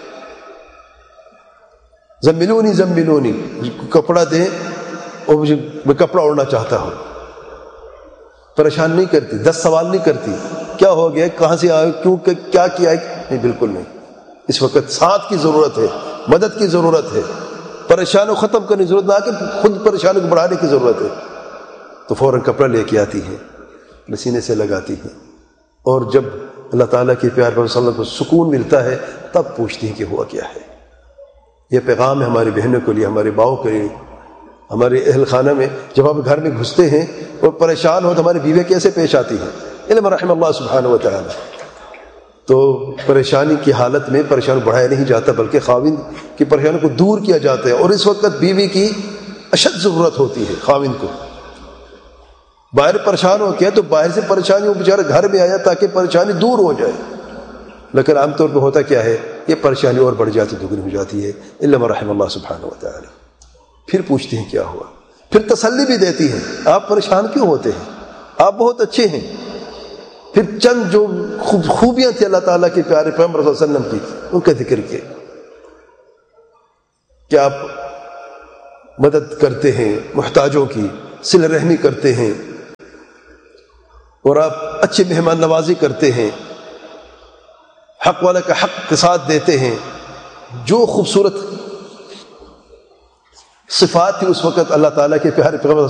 [SPEAKER 2] زملونی زملونی، کپڑا دیں اور مجھے میں کپڑا اوڑھنا چاہتا ہوں۔ پریشان نہیں کرتی، دس سوال نہیں کرتی، کیا ہو گیا، کہاں سے آئے، کیوں، کیا کیا ہے، نہیں، بالکل نہیں۔ اس وقت ساتھ کی ضرورت ہے، مدد کی ضرورت ہے، پریشانی کو ختم کرنے کی ضرورت نہ کہ خود پریشانی کو بڑھانے کی ضرورت ہے۔ تو فوراً کپڑا لے کے آتی ہیں، سینے سے لگاتی ہیں، اور جب اللہ تعالیٰ کے پیار پر صلی اللہ علیہ وسلم کو سکون ملتا ہے تب پوچھتی ہیں کہ ہوا کیا ہے۔ یہ پیغام ہے ہماری بہنوں کے لیے، ہمارے باؤں کے لیے، ہمارے اہل خانہ میں جب آپ گھر میں گھستے ہیں اور پریشان ہو تو ہماری بیوی کیسے پیش آتی ہیں، علم رحم اللہ سبحانہ و تعالی۔ تو پریشانی کی حالت میں پریشانی بڑھایا نہیں جاتا بلکہ خاوند کی پریشانی کو دور کیا جاتا ہے، اور اس وقت بیوی کی اشد ضرورت ہوتی ہے خاوند کو۔ باہر پریشان ہو کیا تو باہر سے پریشانی وہ بیچارہ گھر میں آیا تاکہ پریشانی دور ہو جائے، لیکن عام طور پہ ہوتا کیا ہے، یہ پریشانی اور بڑھ جاتی، دگنی ہو جاتی ہے۔ علم رحم اللہ سبحانہ و تعالی۔ پھر پوچھتے ہیں کیا ہوا، پھر تسلی بھی دیتی ہیں، آپ پریشان کیوں ہوتے ہیں، آپ بہت اچھے ہیں، پھر چند جو خوب خوبیاں تھیں اللہ تعالیٰ کے پیارے پیغمبر صلی اللہ علیہ وسلم کی ان کا ذکر کیا کہ آپ مدد کرتے ہیں محتاجوں کی، صلہ رحمی کرتے ہیں، اور آپ اچھے مہمان نوازی کرتے ہیں، حق والا کا حق کے ساتھ دیتے ہیں. جو خوبصورت صفات تھی اس وقت اللہ تعالیٰ کے پیارے پیغمبر